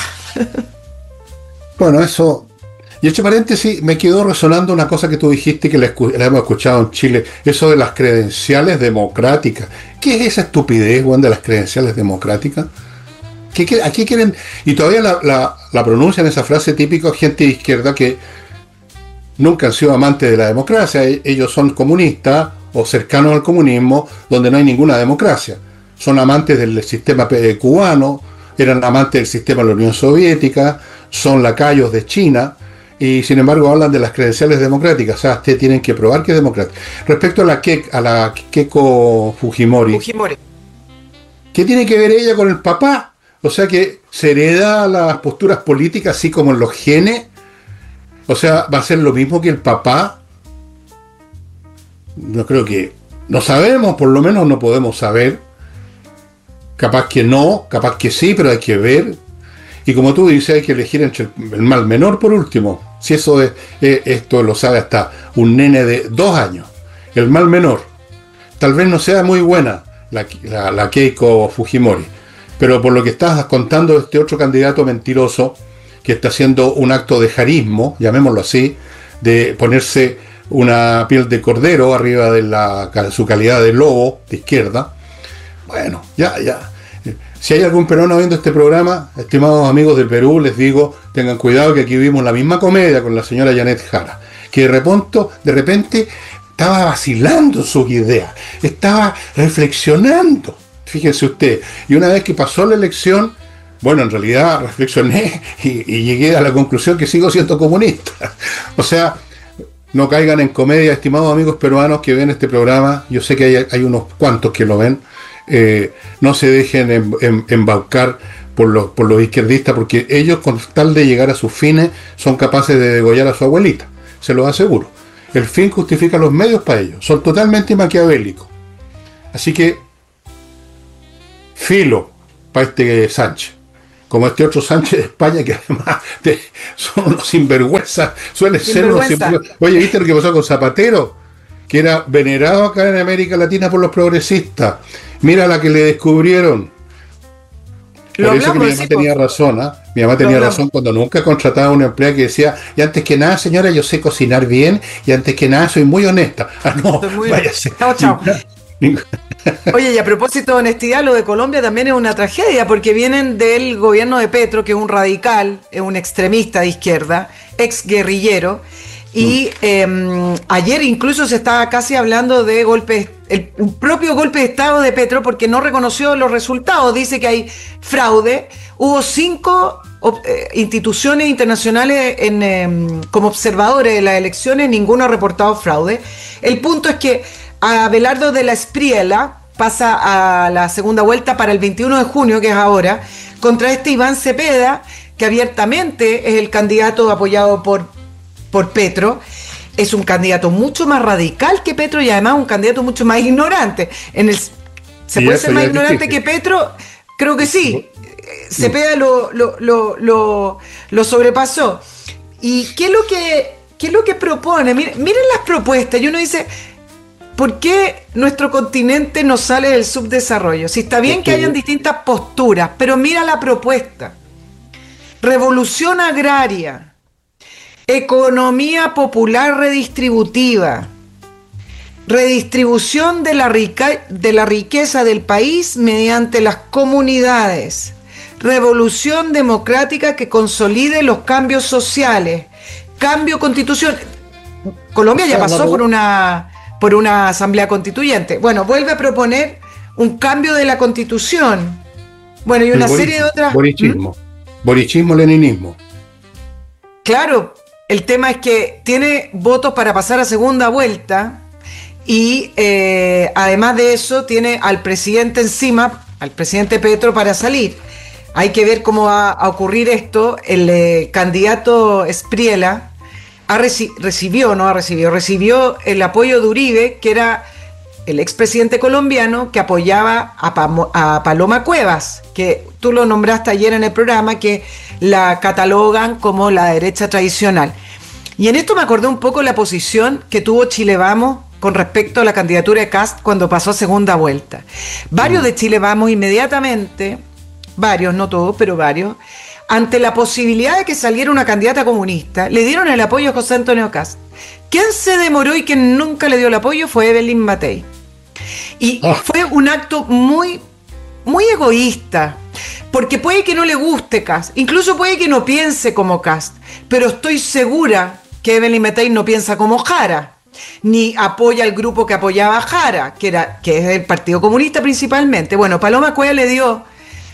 Speaker 1: Bueno, eso... Y entre paréntesis, me quedó resonando una cosa que tú dijiste que la hemos escuchado en Chile, eso de las credenciales democráticas. ¿Qué es esa estupidez, Juan, de las credenciales democráticas? ¿Aquí quieren? Y todavía la pronuncian esa frase típica gente de izquierda que nunca han sido amantes de la democracia. Ellos son comunistas o cercanos al comunismo, donde no hay ninguna democracia. Son amantes del sistema cubano, eran amantes del sistema de la Unión Soviética, son lacayos de China. Y sin embargo hablan de las credenciales democráticas. O sea, ustedes tienen que probar que es democrática. Respecto a la Keiko Fujimori, ¿qué tiene que ver ella con el papá? O sea, que se hereda las posturas políticas así como en los genes. O sea, va a ser lo mismo que el papá. No creo que... No sabemos, por lo menos no podemos saber. Capaz que no, capaz que sí, pero hay que ver. Y como tú dices, hay que elegir entre el mal menor por último. Si eso es, esto lo sabe hasta un nene de 2 años. El mal menor. Tal vez no sea muy buena la Keiko Fujimori. Pero por lo que estás contando, este otro candidato mentiroso que está haciendo un acto de jarismo, llamémoslo así, de ponerse una piel de cordero arriba de su calidad de lobo de izquierda. Bueno, ya. Si hay algún peruano viendo este programa, estimados amigos del Perú, les digo, tengan cuidado que aquí vimos la misma comedia con la señora Janet Jara, que de repente estaba vacilando sus ideas, estaba reflexionando, fíjense usted, y una vez que pasó la elección, bueno, en realidad reflexioné y llegué a la conclusión que sigo siendo comunista. O sea, no caigan en comedia, estimados amigos peruanos que ven este programa, yo sé que hay unos cuantos que lo ven. No se dejen embaucar por los izquierdistas, porque ellos, con tal de llegar a sus fines, son capaces de degollar a su abuelita, se los aseguro. El fin justifica los medios para ellos. Son totalmente maquiavélicos. Así que, filo para este Sánchez. Como este otro Sánchez de España, que además son unos sinvergüenzas, suelen ser unos sinvergüenzas. Oye, ¿viste lo que pasó con Zapatero? Que era venerado acá en América Latina por los progresistas. Mira la que le descubrieron. Por eso que mi mamá tenía razón, ¿eh? Mi mamá tenía razón cuando nunca contrataba a una empleada que decía, y antes que nada, señora, yo sé cocinar bien, y antes que nada, soy muy honesta. Ah, no, váyase.
Speaker 2: Chao. Oye, y a propósito de honestidad, lo de Colombia también es una tragedia, porque vienen del gobierno de Petro, que es un radical, es un extremista de izquierda, ex guerrillero, y ayer incluso se estaba casi hablando de golpes, el propio golpe de Estado de Petro, porque no reconoció los resultados, dice que hay fraude. Hubo 5 instituciones internacionales como observadores de las elecciones, ninguno ha reportado fraude. El punto es que Abelardo de la Espriella pasa a la segunda vuelta para el 21 de junio, que es ahora, contra este Iván Cepeda, que abiertamente es el candidato apoyado por Petro. Es un candidato mucho más radical que Petro y además un candidato mucho más ignorante. ¿Se puede ser más ignorante que Petro? Creo que sí. Cepeda lo sobrepasó. ¿Y qué es lo que propone? Miren las propuestas. Y uno dice, ¿por qué nuestro continente no sale del subdesarrollo? Si está bien que hayan distintas posturas, pero mira la propuesta. Revolución agraria. Economía popular redistributiva, redistribución de la riqueza del país mediante las comunidades, revolución democrática que consolide los cambios sociales, cambio constitucional. Colombia ya pasó por una asamblea constituyente. Bueno, vuelve a proponer un cambio de la constitución. Bueno, y una serie de otras...
Speaker 1: Borichismo, leninismo.
Speaker 2: Claro. El tema es que tiene votos para pasar a segunda vuelta y además de eso tiene al presidente encima, al presidente Petro, para salir. Hay que ver cómo va a ocurrir esto. El candidato Espriella recibió el apoyo de Uribe, que era el expresidente colombiano que apoyaba a Paloma Cuevas, que tú lo nombraste ayer en el programa, que la catalogan como la derecha tradicional. Y en esto me acordé un poco la posición que tuvo Chile Vamos con respecto a la candidatura de Kast cuando pasó a segunda vuelta. Varios de Chile Vamos inmediatamente, varios, no todos, pero varios, ante la posibilidad de que saliera una candidata comunista, le dieron el apoyo a José Antonio Kast. Quien se demoró y quien nunca le dio el apoyo fue Evelyn Matei. Y fue un acto muy, muy egoísta, porque puede que no le guste Kast, incluso puede que no piense como Kast, pero estoy segura que Evelyn Matei no piensa como Jara, ni apoya al grupo que apoyaba a Jara, que es el Partido Comunista principalmente. Bueno, Paloma Cuevas le dio,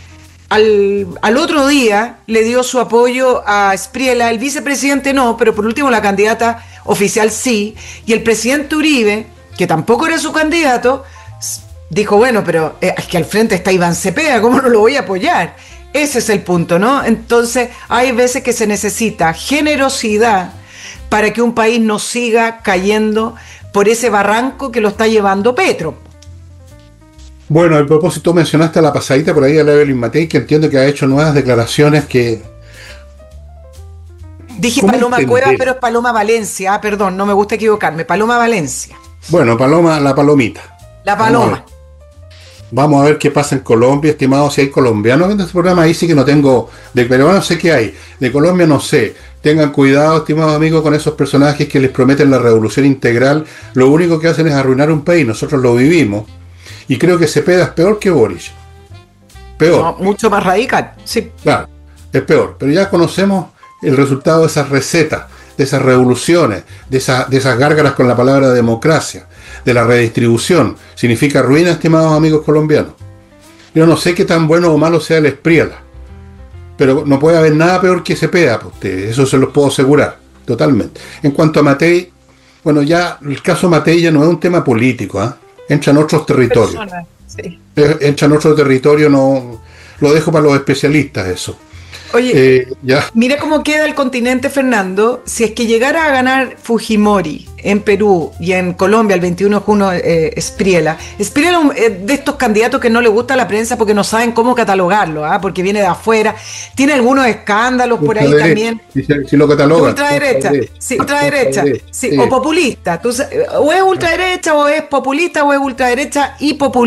Speaker 2: al otro día, le dio su apoyo a Espriella, el vicepresidente no, pero por último la candidata oficial sí, y el presidente Uribe, que tampoco era su candidato, dijo, bueno, pero es que al frente está Iván Cepeda, ¿cómo no lo voy a apoyar? Ese es el punto, ¿no? Entonces, hay veces que se necesita generosidad para que un país no siga cayendo por ese barranco que lo está llevando Petro.
Speaker 1: Bueno, a propósito, mencionaste a la pasadita por ahí a la Evelyn Matei, que entiendo que ha hecho nuevas declaraciones que...
Speaker 2: Dije Paloma Cuevas, pero es Paloma Valencia. Perdón, no me gusta equivocarme. Paloma Valencia.
Speaker 1: Bueno, Paloma, la palomita.
Speaker 2: La paloma.
Speaker 1: Vamos a ver qué pasa en Colombia, estimado. Si hay colombianos viendo este programa, ahí sí que no tengo. De peruanos sé que hay. De Colombia no sé. Tengan cuidado, estimados amigos, con esos personajes que les prometen la revolución integral. Lo único que hacen es arruinar un país. Nosotros lo vivimos. Y creo que Cepeda es peor que Boric. Peor.
Speaker 2: No, mucho más radical, sí.
Speaker 1: Claro, es peor. Pero ya conocemos el resultado de esas recetas, de esas revoluciones, de esas gárgaras con la palabra democracia, de la redistribución. Significa ruina, estimados amigos colombianos. Yo no sé qué tan bueno o malo sea el Espriella, pero no puede haber nada peor que Cepeda para ustedes, eso se los puedo asegurar, totalmente. En cuanto a Matei, bueno, ya el caso Matei ya no es un tema político, ¿eh? Entra en otros territorios. Sí. Entra en otro territorio, no lo dejo para los especialistas eso.
Speaker 2: Oye, mira cómo queda el continente, Fernando, si es que llegara a ganar Fujimori en Perú y en Colombia el 21 de junio, Espriella. Espriella es de estos candidatos que no le gusta la prensa porque no saben cómo catalogarlo, porque viene de afuera, tiene algunos escándalos por ahí también.
Speaker 1: Si lo catalogan.
Speaker 2: Ultraderecha, sí, ultraderecha, sí, o populista. Entonces, o es ultraderecha, o es populista, o es ultraderecha y populista.